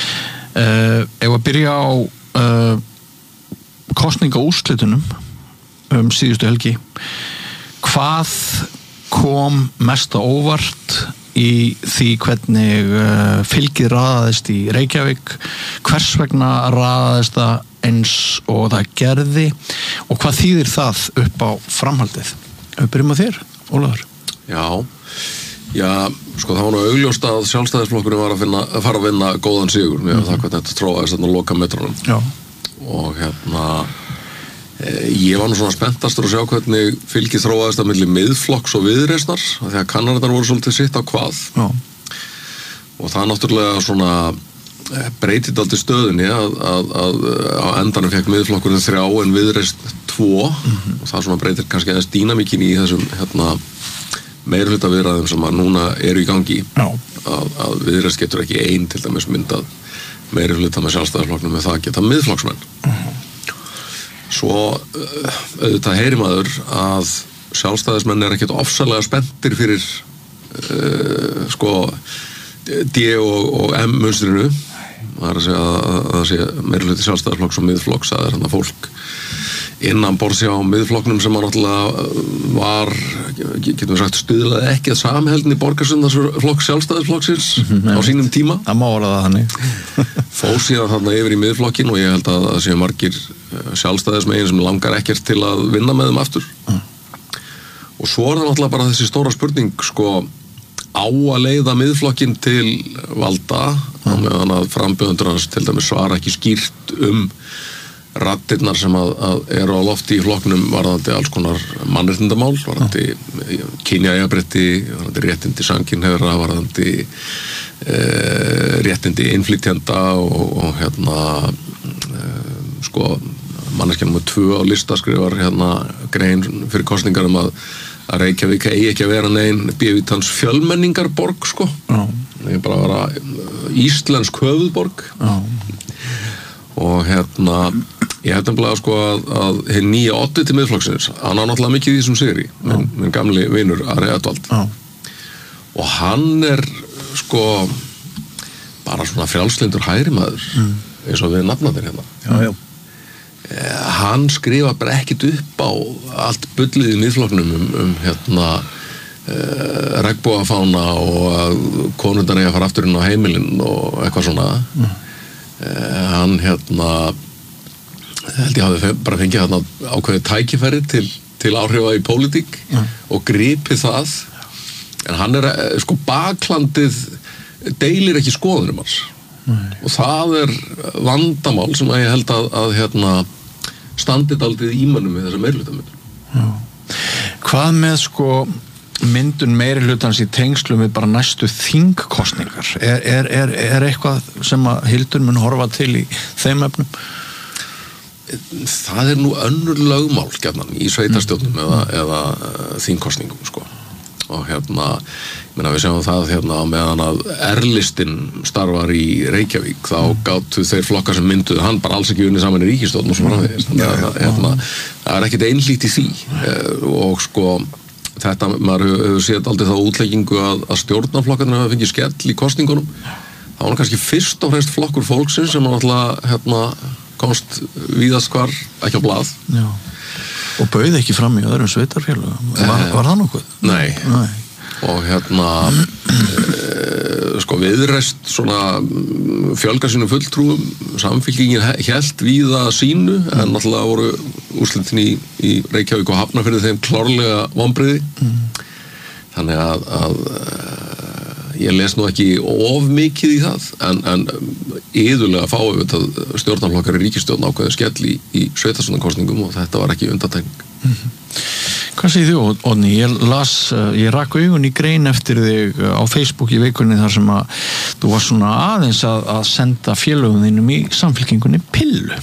Ef að byrja á uh, kosningaúrslitunum um síðustu helgi, hvað kom mest á óvart í því hvernig uh, fylgið raðaðist í Reykjavík, hvers vegna raðaðist það eins og það gerði og hvað þýðir það upp á framhaldið? Við byrjum á þér, Ólafur. Já, já, sko það var nú augljóst að sjálfstæðisflokkurinn var að, finna, að fara að vinna góðan sigur með mm-hmm. það hvernig þetta tróðaðist þarna loka metrónum. Já. Og hérna ég var nú svona spenntastur að sjá hvernig fylgið þróaðist að milli miðflokks og viðreisnar þegar kannanirnar voru svolítið sitt á hvað. Já. Og það náttúrulega svona breytið aldrei stöðunni að, að, að á endanum fekk miðflokkurinn þrjá en viðreisn tvo mm-hmm. og það svona breytir kannski aðeins dýnamíkin í þessum hérna, meirhluta viðræðum sem að núna eru í gangi. Já. Að, að viðreisn getur ekki ein til dæmis myndað meirhluta með sjálfstæðisflokknum með það geta miðflokksmenn. Mm-hmm. Svo auðvitað heyri maður að sjálfstæðismenn er ekkert ofsalega spenntir fyrir uh, sko D og, og M munstrinu. Það er að segja að það sé meirihluti sjálfstæðisflokks og miðflokks, það er hann að fólk innan borðs á miðflokknum sem að náttúrulega var, getum við sagt, stuðlaði ekki að samheldni borgarsundarsflokks sjálfstæðisflokksins mm-hmm. á sínum tíma. Það má orða það þannig. Fór síðan þarna yfir í miðflokkin og ég held að það séu margir sjálfstæðismegin sem langar ekkert til að vinna með þeim aftur mm. og svo er það náttúrulega bara þessi stóra spurning sko á að leiða miðflokkinn til valda mm. á meðan að frambjóðendur hans til dæmis svara ekki skýrt um raddirnar sem að, að eru á lofti í flokknum varðandi alls konar mannréttindamál, varðandi mm. kynjajafnrétti, varðandi réttindi samkynhneigðra, varðandi e, réttindi innflytjenda og, og hérna e, sko manneskja númer tvö á lista skrifar hérna grein fyrir kosningar um að, að Reykjavík eigi ekki að vera nein bíóvítans fjölmenningarborg sko Já. Það er bara að vera íslensk höfuðborg Já. Og hérna ég hef nefnilega sko að, að hinn nýja oddviti Miðflokksins, hann á náttúrulega mikið í þessum sigri, minn, minn gamli vinur Ari Edvald Já. Og hann er sko bara svona frjálslyndur hægrimaður mm. eins og við nafnarnir hérna Já, já hann skrifa bara ekkit upp á allt bullið í Miðflokknum um, um hérna uh, regnbogafána og að konundar eiga að fara aftur inn á heimilinn og eitthvað svona mm. uh, hann hérna held ég hafi bara fengið hérna ákveðið tækifæri til, til áhrifa í pólitík mm. og gripið það en hann er sko baklandið deilir ekki skoðunum hans mm. og það er vandamál sem ég held að, að hérna standið aldrei í mönnum við þessa meirihlutamyndun. Hvað með sko myndun meirihlutans í tengslum við bara næstu þingkosningar? Er, er, er, er eitthvað sem að Hildur mun horfa til í þeim efnum? Það er nú önnur lögmál gjarnan í sveitarstjórnum mm. eða, eða uh, þingkosningum sko. Og hérna, ég meina við sjáum það hérna meðan að R-listinn starfar í Reykjavík, þá gátu þeir flokkar sem mynduðu hann bara alls ekki unni saman í ríkisstjórn og svo framvegis. Hérna, það er ekkert einhlítt í því og sko þetta, maður hefur séð aldrei þá útleggingu að, að stjórnarflokkarnir hafa fengið skell í kosningunum. Það var kannski fyrst og fremst flokkur fólksins sem náttúrulega hérna komst víðast hvar ekki á blað. Já. Og bauð ekki fram í öðrum sveitarfélögum. Var, var það nokkuð? Nei. Nei. Og hérna e, sko viðreist svona fjölga sínum fulltrúum, samfylkingin hélt víða sínu en náttúrulega voru úrslitin í, í Reykjavík og Hafnarfirði þeim klárlega vonbrigði. Mm. Þannig að, að ég les nú ekki of mikið í það en, en yðurlega fáum við þetta stjórnarflokkar í ríkisstjórn ákveðið skell í, í sveitarstjórnarkosningum og þetta var ekki undantekning. Mm-hmm. Hvað segir þú, Odni? Ég las, ég rak augun í grein eftir þig á Facebook í vikunni þar sem að þú var svona aðeins að, að senda félögum þínum í samfylkingunni pillu.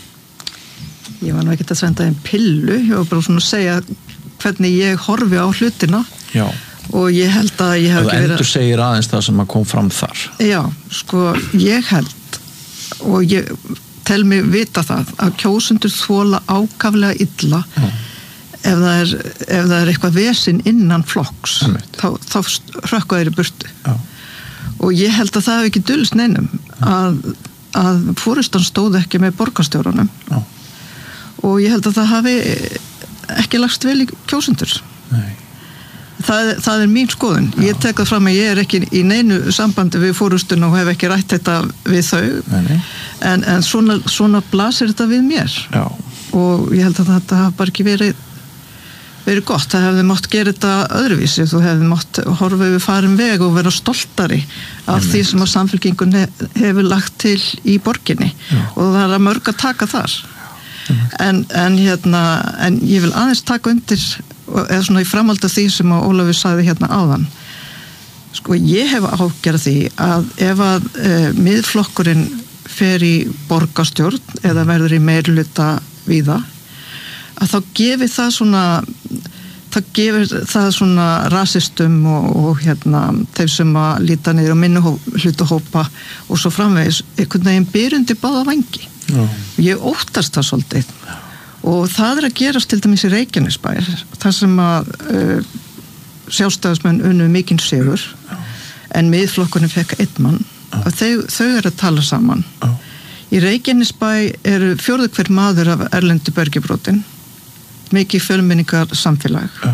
Ég var nú ekkert að senda þeim pillu, ég var bara svona að segja hvernig ég horfi á hlutina. Já. Og ég held að ég hef ekki verið... Þú endur segir aðeins það sem að kom fram þar. Já, sko, ég held og ég tel mig vita það að kjósendur þola ákaflega illa Já. ef það er, ef það er eitthvað vesinn innan flokks, þá, þá hrökkva þeir í burtu. Já. Og ég held að það hef ekki dulist neinum að, að forystan stóð ekki með borgarstjórunum. Já. Og ég held að það hafi ekki lagst vel í kjósendur. Nei. Það, það er mín skoðun. Já. Ég tek það fram að ég er ekki í neinu sambandi við fórustuna og hef ekki rætt þetta við þau nei, en, en svona, svona blasir þetta við mér. Já. Og ég held að þetta hafa bara ekki verið verið gott. Það hefði mátt gera þetta öðruvísi. Þú hefði mátt horfa yfir farin veg og vera stoltari af nei, því sem að samfylkingun hefur lagt til í borginni. Já. Og það er að mörg að taka þar. En, en, hérna, en ég vil aðeins taka undir eða svona í framhaldi af því sem að Ólafur sagði hérna áðan. Sko ég hef ágjörð því að ef að e, miðflokkurinn fer í borgarstjórn eða verður í meirihluta víða að þá gefi það svona það gefur það svona rasistum og, og hérna þeim sem að líta niður á minnihlutahópa og svo framvegis einhvern veginn byrjundi báða vangi. Já. Ég óttast það svolítið og það er að gerast til dæmis í Reykjanesbæ þar sem að uh, sjálfstæðismenn unnu mikinn sigur Já. En miðflokkurinn fekk einn mann og þau, þau eru að tala saman Já. Í Reykjanesbæ eru fjórðu hver maður af erlendu bergibrotin mikið fjölmenningar samfélag Já.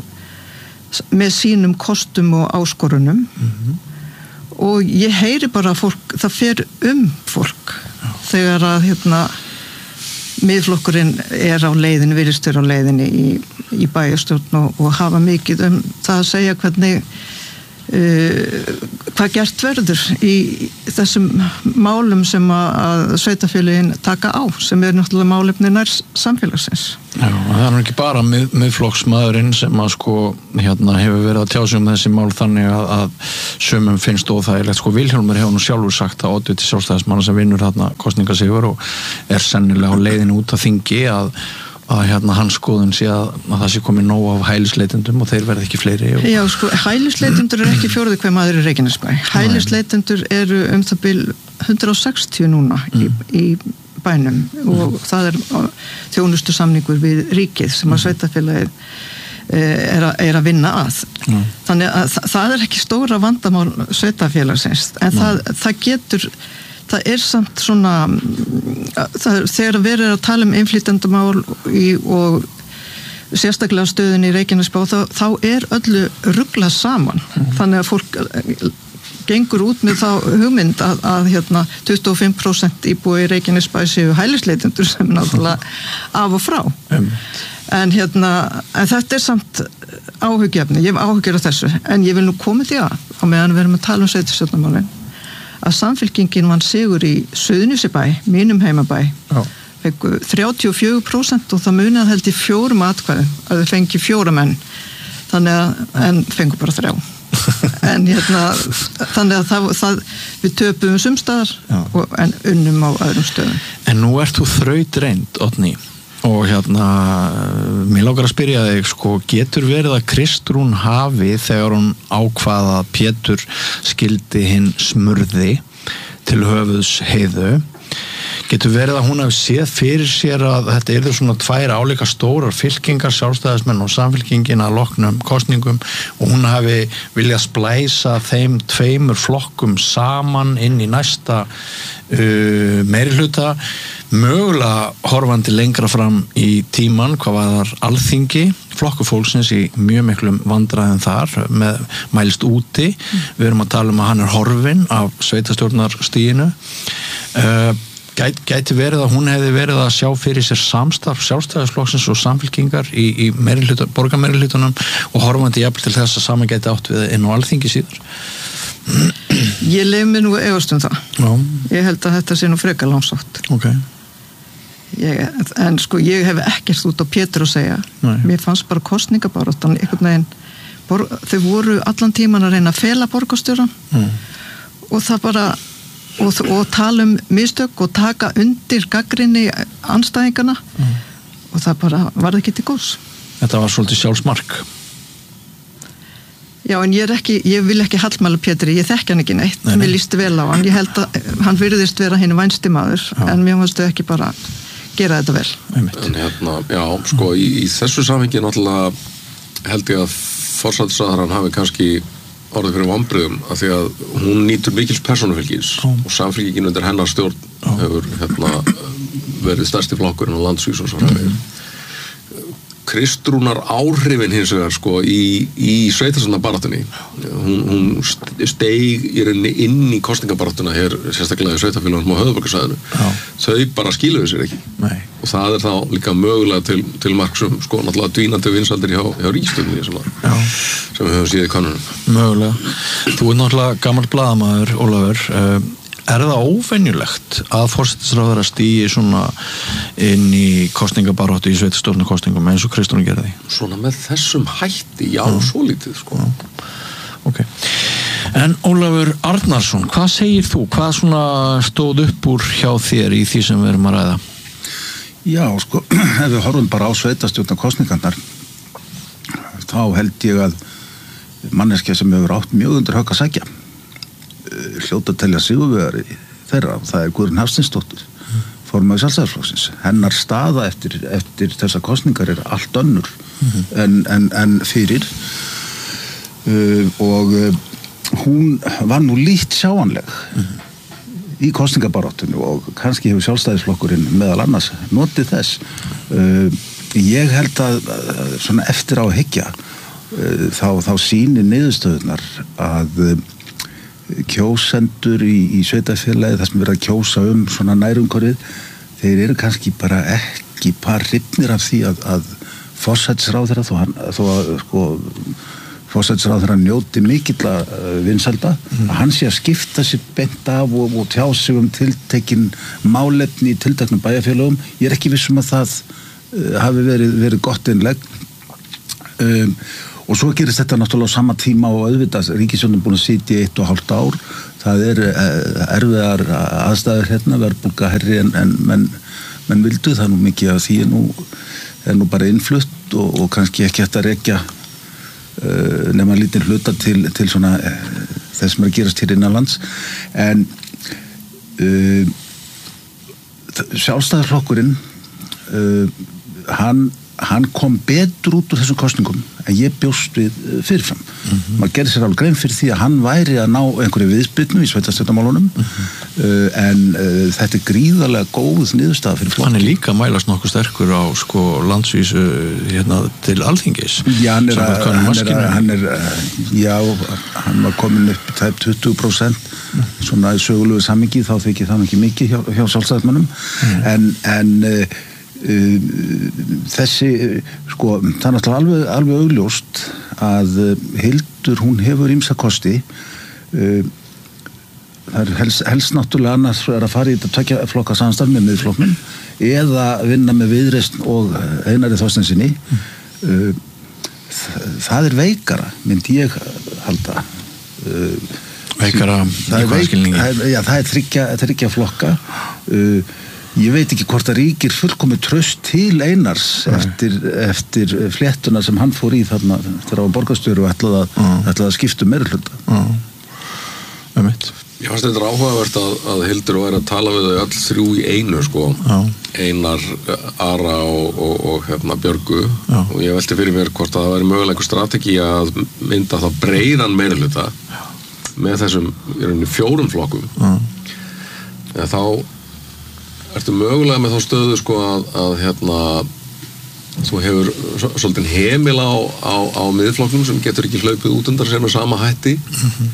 Og með sínum kostum og áskorunum mm-hmm. og ég heyri bara að fólk, það fer um fólk Já. Þegar að hérna miðflokkurinn er á leiðinni, virðist vera á leiðinni í, í bæjarstjórn og, og hafa mikið um það að segja hvernig uh, hvað gert verður í þessum málum sem að, að sveitafélögin taka á, sem er náttúrulega málefni nær samfélagsins. Já, það er ekki bara mið, miðflokksmaðurinn sem að sko hérna hefur verið að tjá sig um þessi mál þannig að, að sumum finnst óþægilegt. Sko Vilhjálmur hefur nú sjálfur sagt að oddviti sjálfstæðismanna sem vinnur þarna kosningasigur og er sennilega á leiðinu út af þingi að að hérna hans skoðun sé að, að það sé komið nóg af hælisleitendum og þeir verði ekki fleiri. Og... Já, sko, hælisleitendur er ekki fjórði hver maður í Reykjanesbæ. Hælisleitendur eru um það bil hundrað sextíu núna mm. í, í bænum mm. og það er þjónustu samningur við ríkið sem að sveitafélagið er, a, er að vinna að. Mm. Þannig að það, það er ekki stóra vandamál sveitafélagsins, en mm. það, það getur það er samt svona það, þegar verið er að tala um innflytjendamál og sérstaklega stöðin í Reykjanesbæ þá, þá er öllu ruglað saman mm. þannig að fólk gengur út með þá hugmynd að, að hérna, tuttugu og fimm prósent íbúi í Reykjanesbæ séu hælisleitendur sem náttúrulega af og frá mm. en, hérna, en þetta er samt áhugjefni, ég hef áhugjur af þessu en ég vil nú koma því að á meðan við erum að tala um sveitarstjórnarmálin að Samfylkingin vann sigur í Suðurnesjabæ, mínum heimabæ fengu þrjátíu og fjögur prósent og það munið held í fjórum atkvæðum að þau fengi fjóra menn þannig að, en fengu bara þrjá en hérna þannig að það, það við töpum sumstaðar og, en unnum á öðrum stöðum. En nú ert þú þrautreind, Oddný og hérna, mér langar að spyrja þig sko, getur verið að Kristrún hafi þegar hún ákvaða að Pétur skildi hinn smurði til höfuðs Heiðu, getur verið að hún hafi séð fyrir sér að þetta eru svona tvær álíka stórar fylkingar, sjálfstæðismenn og samfylkingin að loknum kosningum og hún hafi viljað splæsa þeim tveimur flokkum saman inn í næsta uh, meirihluta mögulega horfandi lengra fram í tíman, hvað var þar Alþingi, flokkur fólksins í mjög miklum vandræðum þar með mælst úti, mm. við erum að tala um að hann er horfinn af sveitarstjórnarstiginu uh, gæti, gæti verið að hún hefði verið að sjá fyrir sér samstarf sjálfstæðisflokksins og samfylkingar í, í borgarmeirihlutunum og horfandi jafnvel til þess að saman gæti átt við inn á Alþingi síðar. Ég leif mér nú efast um það. Já. Ég held að þetta sé nú frekar langsátt. Ok. Ég, en sko ég hef ekkert út á Pétur að segja. Nei. Mér fannst bara kosningabaráttan einhvern veginn, bor, þau voru allan tíman að reyna að fela borgarstjóran mm. og það bara og, og tala um mistök og taka undir gagnrýni andstæðingana mm. og það bara var ekki til góðs. Þetta var svolítið sjálfsmark. Já, en ég er ekki, ég vil ekki hallmæla Pétri, ég þekki hann ekki neitt, nei, nei. Mér líst vel á hann, ég held að hann virðist vera hinn vænsti maður, já. En mér fannst þau ekki bara gera þetta vel. En hérna, já, sko, í, í þessu samhengi náttúrulega held ég að forsætisráðherrann hafi kannski orðið fyrir vonbrigðum af því að hún nýtur mikils persónufylgis og samfylkingin undir hennar stjórn já. Hefur hérna verið stærsti flokkurinn á landsvísu og svo mm. Kristrúnar áhrifin hins vegar sko í, í sveitarstjórnarbaráttunni hún, hún steig í rauninni inn í kosningabaráttuna hér sérstaklega í sveitarfélagum á höfuðborgarsvæðinu þau bara skiluðu sér ekki Nei. Og það er þá líka mögulega til, til marksum sko náttúrulega dvínandi vinsaldir hjá, hjá ríkisstjórninni sem, sem við höfum síðið í kannunum. Mögulega. Þú er náttúrulega gamall blaðamaður, Ólafur. Uh, Er það óvenjulegt að forsætisráðherra stígi svona inn í kosningabaráttu í sveitarstjórnarkosningum eins og Kristrún gerði? Svona með þessum hætti, já, já. Svo lítið, sko. Já. Ok. En Ólafur Arnarsson, hvað segir þú? Hvað svona stóð upp úr hjá þér í því sem við erum að ræða? Já, sko, ef við horfum bara á sveitarstjórnarkosningarnar, þá held ég að manneskja sem hefur átt mjög undir högg að sækja hljóta að telja sigurvegari þeirra, það er Guðrún Hafsteinsdóttir mm. formaður Sjálfstæðisflokksins. Hennar staða eftir, eftir þessa kosningar er allt önnur mm. en, en, en fyrir uh, og uh, hún var nú lítt sjáanleg mm. í kosningabaráttunni og kannski hefur Sjálfstæðisflokkurinn meðal annars notið þess. Uh, ég held að, að svona eftir á að hyggja uh, þá, þá sýnir niðurstöðunar að uh, kjósendur í, í sveitarfélagi þar sem verið að kjósa um svona nærumhverfið þeir eru kannski bara ekki par hrifnir af því að, að forsætisráðherra þó, hann, þó að sko, forsætisráðherra njóti mikilla vinsælda, mm. að hann sé að skipta sér bent af og, og tjá sig um tiltekin málefni í tilteknum bæjarfélögum. Ég er ekki viss um að það uh, hafi verið, verið gott innlegg. Um, og svo gerist þetta náttúrulega á sama tíma og auðvitað ríkisstjórnin búin að sitja í eitt og hálft ár. Það er erfiðar aðstæður hérna, verðbólga herri en, en menn, menn vildu, það er nú mikið að því er nú, er nú bara innflutt og, og kannski ekki hægt að rekja uh, nema lítinn hluta til, til svona uh, þess sem er að gerast hér innanlands. En uh, Sjálfstæðisflokkurinn uh, hann hann kom betur út úr þessum kosningum en ég bjóst við fyrirfram. Mm-hmm. Maður gerði sér alveg grein fyrir því að hann væri að ná einhverju viðspyrnu í sveitarstjórnarmálunum, mm-hmm. uh, en uh, þetta er gríðarlega góð niðurstaða fyrir flokki. Hann er líka mælast nokkuð sterkur á sko landsvísu hérna til Alþingis. Já, hann er að, hann er að, hann er að, já, hann var komin upp tæp tuttugu prósent mm. svona í sögulegu samhengi, þá þykir það ekki mikið hjá, hjá sjálfstæðismönnum, mm. en, en uh, Uh, þessi, sko, það er náttúrulega alveg, alveg augljóst að uh, Hildur, hún hefur ýmsa kosti. Uh, það er helst, helst náttúrulega annars er að fara í þetta tvekja flokka samstarf með miðflokknum eða vinna með Viðreisn og Einari Þorsteinsinni. Uh, það er veikara, myndi ég halda. Uh, veikara í hvað skilningi? Já, það er þriggja, þriggja flokka. Uh, Ég veit ekki hvort að ríkir fullkomið traust til Einars eftir, eftir fléttuna sem hann fór í þarna þegar á borgarstjóru og ætlaði að, mm. ætlaði að skipta meiri hluta. Mm. Um mitt. Ég fannst þetta áhugavert að, að Hildur væri að tala við þau öll þrjú í einu sko. Mm. Einar, Ara og, og, og hérna, Björgu. Mm. Og ég velti fyrir mér hvort að það væri mögulega einhver strategi að mynda þá breiðan meiri hluta með þessum fjórum flokkum. Mm. Eða þá ertu mögulega með þá stöðu sko að, að hérna þú hefur svolítið hemil á, á, á miðflokknum sem getur ekki hlaupið út undan sér með sama hætti mm-hmm.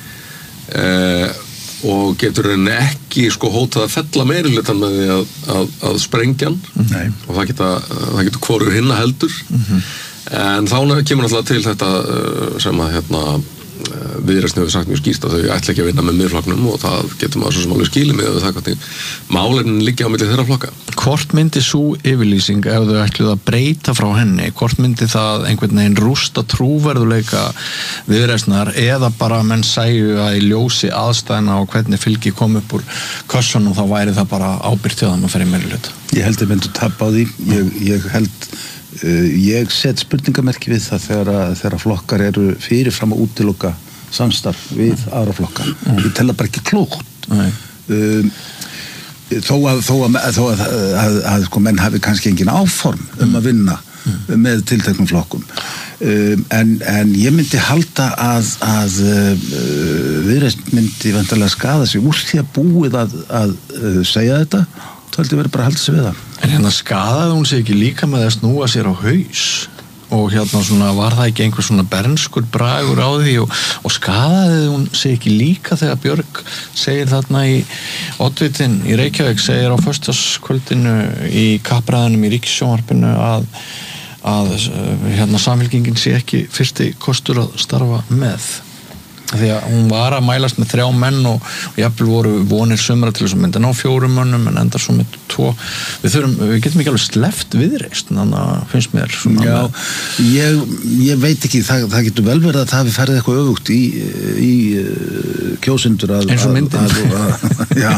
eh, og getur henni ekki sko hótað að fella meirilutan með því að, að, að sprengja hann mm-hmm. og það geta, það getur hvorur hinna heldur mm-hmm. en þá kemur náttúrulega til þetta sem að hérna Viðreisn hefur sagt mjög skýrt að þau ætla ekki að vinna með miðflokknum og það getur maður svo sem alveg skilið með það hvernig málefnin liggja á milli þeirra flokka. Hvort myndi sú yfirlýsing ef þau ætluð að breyta frá henni, hvort myndi það einhvern veginn rústa trúverðuleika Viðreisnar eða bara menn sæju að í ljósi aðstæðna og hvernig fylgi kom upp úr kössunum þá væri það bara ábyrgt hjá þeim að ferja meiri hluta? Ég held að myndu tapa á því, ég, ég held Uh, ég set spurningamerki við það þegar, að, þegar að flokkar eru fyrirfram að útiloka samstarf við mm. aðra flokkar. Mm. Ég tel það bara ekki klókt. Mm. Uh, þó að, þó að, þó að, að, að, að sko, menn hafi kannski engin áform um að vinna mm. með tilteknum flokkum. Um, en, en ég myndi halda að, að uh, Viðreisn myndi vantarlega skaða sig úr því að búið að, að uh, segja þetta. Það heldur verið bara að halda sig við það. En hérna skadaði hún sig ekki líka með að snúa sér á haus og hérna svona var það ekki einhver svona bernskur bragur á því og, og skadaði hún sig ekki líka þegar Björg segir þarna í oddvitin í Reykjavík segir á föstudagskvöldinu í kappræðanum í Ríkissjónvarpinu að, að hérna samfylkingin sé ekki fyrsti kostur að starfa með. Því að hún var að mælast með þrjá menn og, og jafnvel voru vonir sumra til þess að mynda ná fjórum mönnum en endar svo með tvo. Við þurfum, við getum ekki alveg sleppt Viðreisn, þannig að finnst mér svona. Já, með... ég, ég veit ekki, það, það getur vel verið að það hafi ferið eitthvað öfugt í, í kjósendur að... Eins og myndin. Að, að, að, já,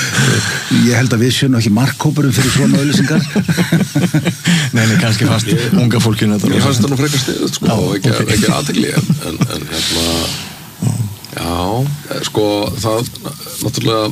ég held að við sjöum ekki markkópurum fyrir svona auðlýsingar. Nei, nei, kannski fast unga fólkinu þetta. Ég fannst þetta nú frekar stiðut, sko, og ekki, okay. ekki aðtegli, en, en, en hérna... Já, sko það náttúrulega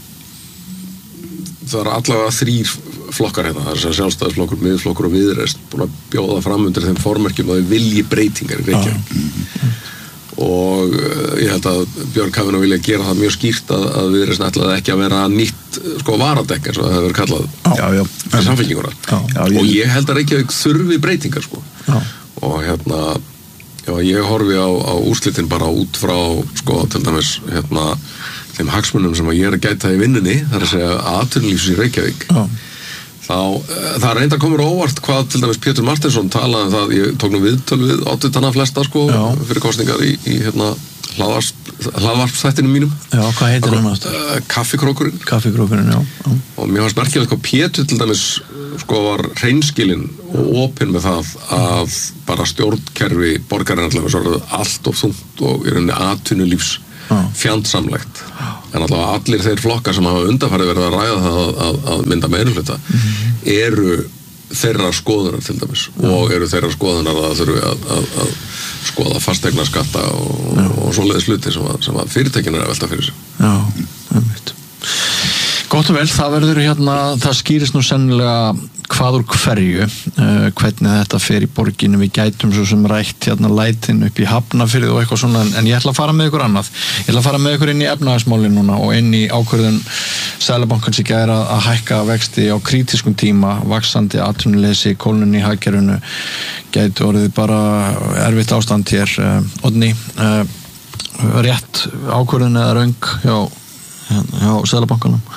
það er allavega þrýr flokkar hérna, það er sjálfstæðisflokkur, miðflokkur og Viðreisn búin að bjóða fram undir þeim formerkjum að þau vilji breytingar í Reykjavík mm. og ég held að Björg hafi nú vilja gera það mjög skýrt að, að Viðreisn ætlaði ekki að vera nýtt sko varadekk eins og það hefur verið kallað já, já. með samfylkinguna og ég held að Reykjavík þurfi breytingar sko já. Og hérna Já, ég horfi á, á úrslitin bara út frá, sko, til dæmis, hérna, þeim hagsmunum sem að ég er að gæta í vinnunni, það er að segja atvinnulífs í Reykjavík. Já. þá, það reyndar komur óvart hvað til dæmis Pétur Martinsson talaði um það, ég tók nú viðtöl við oddvitana flesta sko, já. Fyrir kosningar í, í hérna hlaðvarpsþættinum mínum. Já, hvað heitir hann átt? Kaffikrókurinn. Kaffikrókurinn, já. já. Og mér fannst merkilegt hvað Pétur til dæmis sko var hreinskilinn og opinn með það að bara stjórnkerfi borgarinnar svo allt of þungt og í rauninni atvinnulífs fjandsamlegt. En allavega allir þeir flokkar sem hafa undanfarið verið að ræða það að, að, að mynda meirihluta mm-hmm. eru þeirra skoðunar til dæmis ja. Og eru þeirra skoðunar að þurfi að, að, að skoða fasteignaskatta og, ja. Og svoleiðis hluti sem að, sem að fyrirtækin er að velta fyrir sig. Já, einmitt. Gott og vel, það verður hérna, það skýrist nú sennilega hvað úr hverju, uh, hvernig þetta fer í borginu, við gætum svo sem rætt hérna lætin upp í Hafnarfirði og eitthvað svona, en ég ætla að fara með ykkur annað, ég ætla að fara með ykkur inn í efnahagsmálin núna og inn í ákvörðun Seðlabankans í gær að, að hækka vexti á krítiskum tíma, vaxandi atvinnuleysi, kólnun í hagkerfinu, gæti orðið bara erfitt ástand hér, uh, Oddný, uh, rétt ákvörðun eða röng hjá, hjá Seðlabankanum?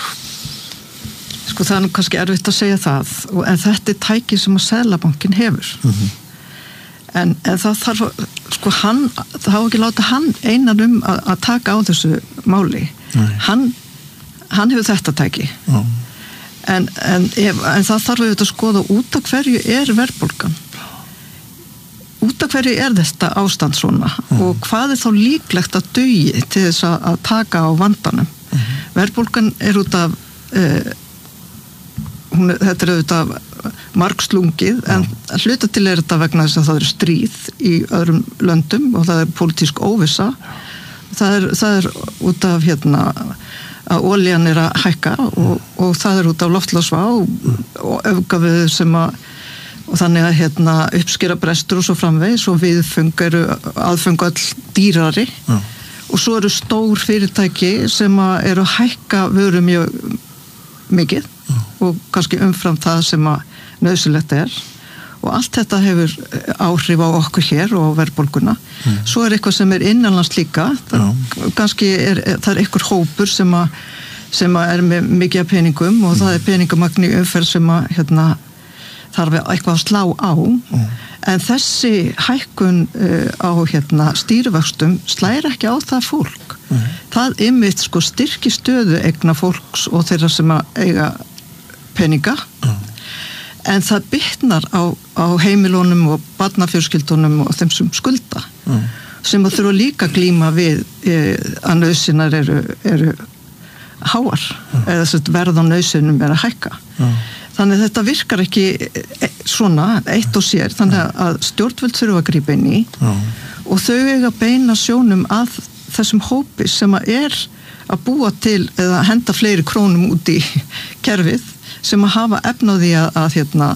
Sko það er nú kannski erfitt að segja það, en þetta er tæki sem að Seðlabankinn hefur. Mm-hmm. En, en það þarf, sko hann, það hafa ekki láta hann einan um að, að taka á þessu máli. Hann, hann hefur þetta tæki. Mm. En, en, ef, en það þarf auðvitað að skoða út af hverju er verðbólgan. Út af hverju er þetta ástand svona mm. og hvað er þá líklegt að dugi til þess að, að taka á vandanum. Mm. Verðbólgan er út af uh, Hún, þetta er auðvitað margslungið en hluta til er þetta vegna þess að það er stríð í öðrum löndum og það er pólitísk óvissa það er, það er út af hérna að olían er að hækka og, og það er út af loftslagsvá og, og öfgaveður sem að og þannig að hérna uppskera brestur og svo framvegis og viðföng eru aðföng all dýrari Já. Og svo eru stór fyrirtæki sem að eru að hækka vöru mjög mikið og kannski umfram það sem að nauðsynlegt er og allt þetta hefur áhrif á okkur hér og verðbólguna. Mm. Svo er eitthvað sem er innanlands líka, það, kannski er, það er einhver hópur sem að, sem að er með mikið af peningum og mm. það er peningamagn í umferð sem að hérna, þarf eitthvað að slá á mm. en þessi hækkun uh, á hérna, stýrivöxtum slæri ekki á það fólk. Mm. Það ymmit sko styrki stöðu eigna fólks og þeirra sem að eiga peninga mm. en það bitnar á, á heimilunum og barnafjölskyldunum og þeim sem skulda mm. sem að þurfa líka að glíma við e, að nauðsynnar eru, eru háar mm. eða þess að verð á nauðsynum er að hækka mm. þannig að þetta virkar ekki e, svona eitt og sér þannig að stjórnvöld þurfa að grípa inn í mm. og þau eiga beina sjónum að þessum hópi sem að er að búa til eða henda fleiri krónum út í kerfið sem að hafa efnaði að, að, hérna,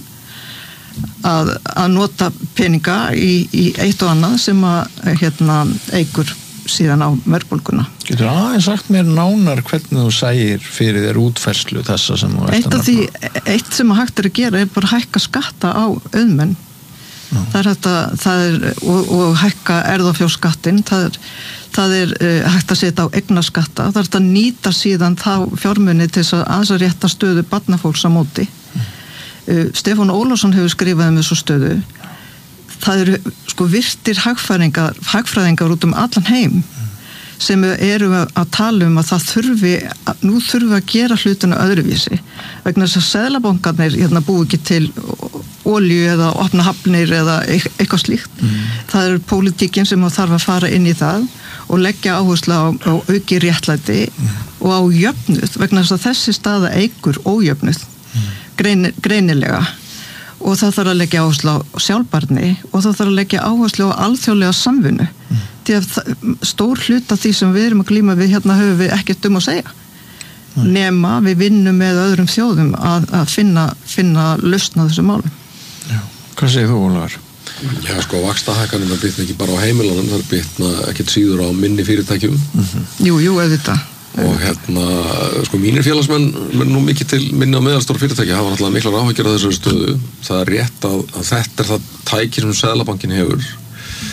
að, að nota peninga í, í eitt og annað sem að hérna, eigur síðan á verðbólguna. Getur aðeins sagt mér nánar hvernig þú sægir fyrir þér útfærslu þessa sem þú eitt af því, eitt sem að hægt er að gera er bara að hækka skatta á auðmenn mm. það er þetta það er, og, og hækka erfðafjárskattin það er það er uh, hægt að setja á eignaskatta, það er hægt að nýta síðan þá fjármuni til þess að aðeins að rétta stöðu barnafólks á móti. Mm. Uh, Stefán Ólafsson hefur skrifað um þessu stöðu. Það eru sko virtir hagfræðingar, hagfræðingar út um allan heim mm. sem eru að tala um að það þurfi, að, nú þurfi að gera hlutuna öðruvísi. Vegna þess að seðlabankarnir hérna búi ekki til olíu eða opna hafnir eða eitthvað slíkt. Mm. Það er pólitíkin sem þarf að fara inn í það og leggja áherslu á, á auki réttlæti mm. og á jöfnuð vegna þess að þessi staða eigur ójöfnuð mm. grein, greinilega og það þarf að leggja áherslu á sjálfbarni og það þarf að leggja áherslu á alþjóðlega samvinnu mm. því að stór hluta því sem við erum að glíma við hérna höfum við ekkert um að segja mm. nema við vinnum með öðrum þjóðum að, að finna, finna lausn á þessu málum. Já. Hvað segir þú, Ólafur? Já, sko, vaxtahækkanum er bitna ekki bara á heimilunum, það er bitna ekkert síður á minni fyrirtækjum. Mm-hmm. Jú, jú, auðvitað. Og hérna, sko, mínir félagsmenn menn nú mikið til minni á meðalstóra fyrirtæki hafa náttúrulega miklar áhyggjur af þessari stöðu. Það er rétt að, að þetta er það tæki sem Seðlabankinn hefur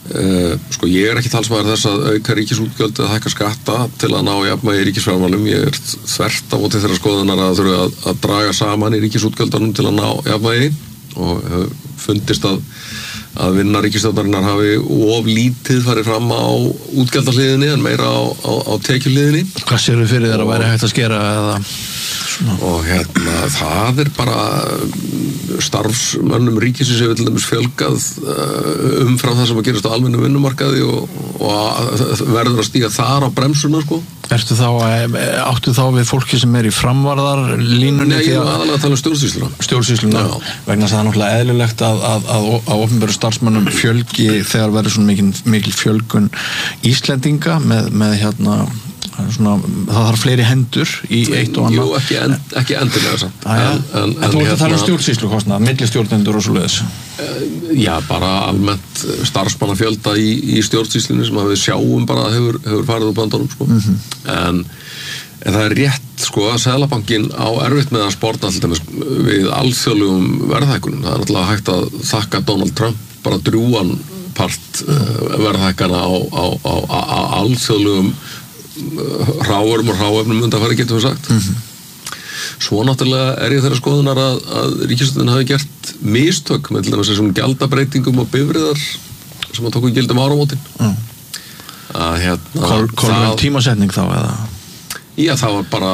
Uh, sko ég er ekki talsmaður þess að auka ríkisútgjöld eða hækka skatta til að ná jafnvægi í ríkisfjármálum. Ég er þvert á móti þeirra skoðunar að þurfa að, að draga saman í ríkisútgjöldunum til að ná jafnvægi og uh, fundist að, að vinna ríkisstjórnarinnar hafi of lítið farið fram á útgjaldahliðinni en meira á, á, á tekjuhliðinni. Hvað séu þið fyrir þér að væri hægt að skera eða? Og hérna það er bara starfsmönnum ríkisins hefur til dæmis fjölgað umfram það sem að gerast á almennum vinnumarkaði og, og verður að stíga þar á bremsuna sko. Ertu þá, áttu þá við fólki sem er í framvarðar línunni? Nei, ég var aðalega að tala um stjórnsýsluna. Stjórnsýsluna, vegna þess að það er náttúrulega eðlilegt að, að, að, að opinberu starfsmönnum fjölgi þegar verður svona mikil, mikil fjölgun Íslendinga með, með hérna Svona, það þarf fleiri hendur í eitt og annað. Jú, ekki, end, ekki endilega samt. En, en, en, en þú ert að tala um stjórnsýslukostnað, millistjórnendur og svo leiðis? Já, bara almennt starfsmannafjölda í, í stjórnsýslunni sem við sjáum bara hefur, hefur farið úr böndunum sko. Mm-hmm. en, en það er rétt sko að Seðlabankinn á erfitt með að sporta alltaf við alþjóðlegum verðhækkunum. Það er náttúrulega hægt að þakka Donald Trump bara drjúan part mm. verðhækkana á, á, á, á, á alþjóðlegum hráurum og hráefnum undanfæri getum við sagt. Mm-hmm. Svo náttúrulega er ég þeirra skoðunar að, að ríkisstjórnin hafi gert mistök með til dæmis þessum gjaldabreitingum og bifriðar sem að tóku gildum áramótin. Mm. Að hérna Kolum tímasetning þá eða? Já, það var bara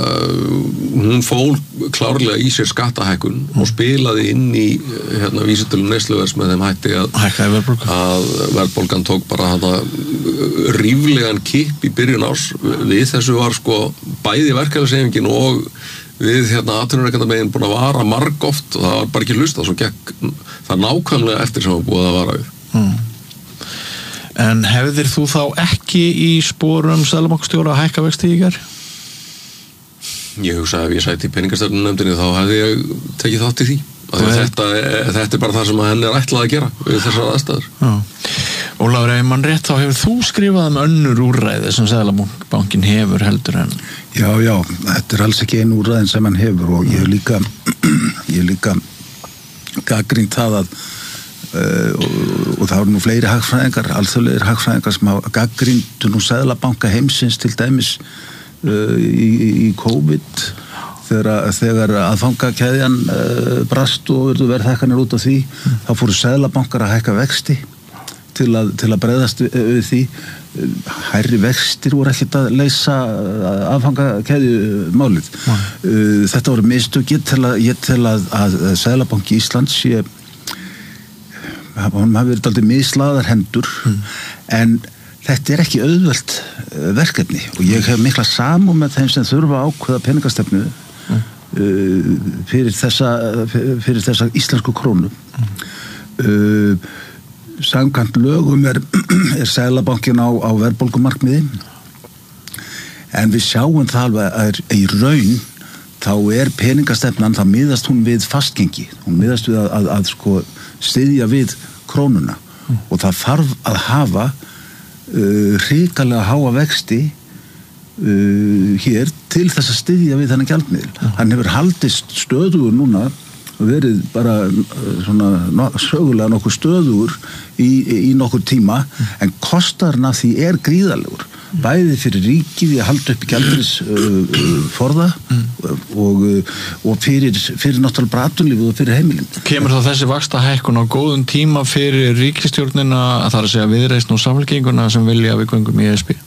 hún fól klárlega í sér skattahækkun mm. og spilaði inn í hérna vísitölu neysluverðs með þeim hætti að, að verðbólgan tók bara hana ríflegan kipp í byrjun árs. Við þessu var sko bæði verkefnishreyfingin og við hérna atvinnurekendamegin búin að vara margoft og það var bara ekki hlustað, svo gekk það nákvæmlega eftir sem var búið að vara við. Mm. En hefðir þú þá ekki í sporum Seðlabankastjóra að hækka vexti í gær? Ég hugsa ef ég sæti í peningastefnunefndinni þá hefði ég tekið þátt í því. Þetta, þetta er bara það sem henni er ætlað að gera við þessar aðstæður. Ólafur, ef mann rétt þá hefur þú skrifað um önnur úrræði sem Seðlabankin hefur heldur en... Já, já, þetta er alls ekki einu úrræðin sem hann hefur og ég hef líka, ég hef líka gagnrýnt það að Uh, og, og það voru nú fleiri hagfræðingar, alþjóðlegir hagfræðingar sem hafa gagnrýndu nú Seðlabanka heimsins til dæmis uh, í, í COVID þegar, þegar aðfangakeðjan uh, brast og verðhækkanir út af því mm. þá fóru Seðlabankar að hækka vexti til að, til að bregðast við, við því. Hærri vextir voru ekkert að leysa aðfangakeðju málið. Mm. uh, þetta voru mistök. Ég tel að, ég tel að, að Seðlabanki Íslands sé hann hafi verið dálítið mislaðar hendur mm. en þetta er ekki auðvelt verkefni og ég hef mikla samúð með þeim sem þurfa að ákveða peningastefnu mm. uh, fyrir þessa fyrir þessa íslensku krónu. Mm. Uh, samkvæmt lögum er, er Seðlabankinn á, á verðbólgumarkmiði en við sjáum það alveg að er, í raun þá er peningastefnan, þá miðast hún við fastgengi, hún miðast við að, að, að sko styðja við krónuna mm. og það þarf að hafa uh, hrikalega háa vexti uh, hér til þess að styðja við þennan gjaldmiðil. Mm. Hann hefur haldist stöðugur núna og verið bara uh, svona no, sögulega nokkuð stöðugur í, í nokkur tíma mm. en kostarinn af því er gríðalegur. Bæði fyrir ríkið í að halda upp í gjaldmiðils uh, forða mm. og, og fyrir, fyrir náttúrulega bara atvinnulífið og fyrir heimilin. Kemur þá þessi vaxtahækkun á góðum tíma fyrir ríkisstjórnina að það er að segja Viðreisn og Samfylkinguna sem vilja að við göngum í E S B?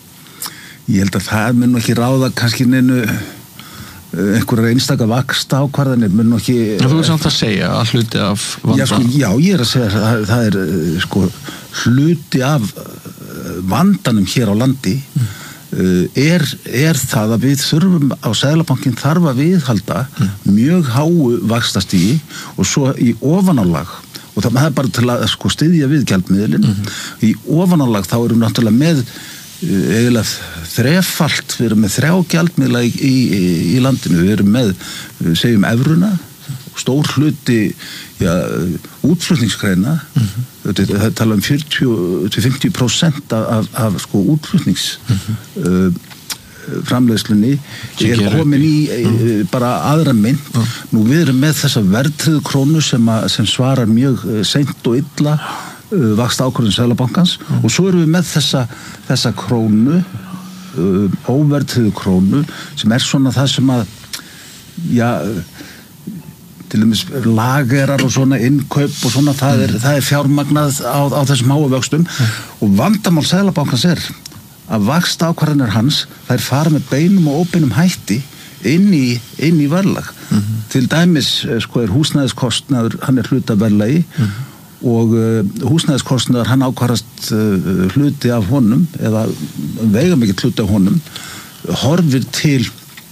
Ég held að það mun ekki ráða kannski neinu einhverjar einstaka vaxta ákvarðanir mun ekki... En þú er samt að segja að hluti af vanda? Já, sko, já ég er að segja að það, það er sko hluti af vandanum hér á landi mm. uh, er, er það að við þurfum á Seðlabankinn þarf að viðhalda mm. mjög háu vaxtastígi og svo í ofanálag og það, það er bara til að sko styðja við gjaldmiðlinn mm. í ofanálag þá erum við náttúrulega með uh, eiginlega þrefalt við erum með þrjá gjaldmiðla í, í, í landinu, við erum með segjum evruna stór hluti ja, útflutningsgreina mm-hmm. þetta tala um fjörutíu til fimmtíu prósent af, af sko útflutnings mm-hmm. uh, framleiðslunni er komin í mm-hmm. bara aðra mynd. Mm-hmm. Nú við erum með þessa verðtryggðu krónu sem, að, sem svarar mjög seint og illa uh, vaxta ákvörðun Seðlabankans mm. og svo erum við með þessa, þessa krónu, uh, óverðtryggðu krónu sem er svona það sem að, já, til dæmis lagerar og svona innkaup og svona, það er, það er fjármagnað á, á þessum háu vöxtum mm. og vandamál Seðlabankans er að vaxta ákvarðanir hans, þær fara með beinum og óbeinum hætti inn í, inn í verðlag. Mm-hmm. Til dæmis, sko, er húsnæðiskostnaður, hann er hluti af verðlagi mm-hmm. og uh, húsnæðiskostnaður, hann ákvarðast uh, hluti af honum, eða veigamikill hluti af honum, horfir til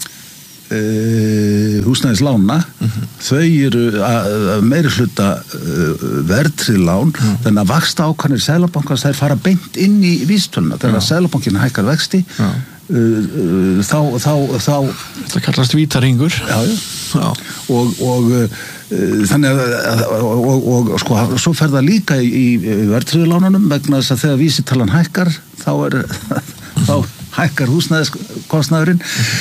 uh, húsnæðislána, mm-hmm. þau eru að meiri hluta uh, verðtryggð lán, mm-hmm. þannig að vaxta ákvarðanir Seðlabankans, þær fara beint inn í vísitöluna, þegar Seðlabankinn hækkar vexti, ja. Uh, uh, þá, þá, þá þetta kallast vítaringur já, já. Já. og, og uh, þannig að og, og, og sko, svo fer það líka í, í verðtryggðulánunum vegna þess að þegar vísitalan hækkar þá er þá hækkar húsnæðiskostnaðurinn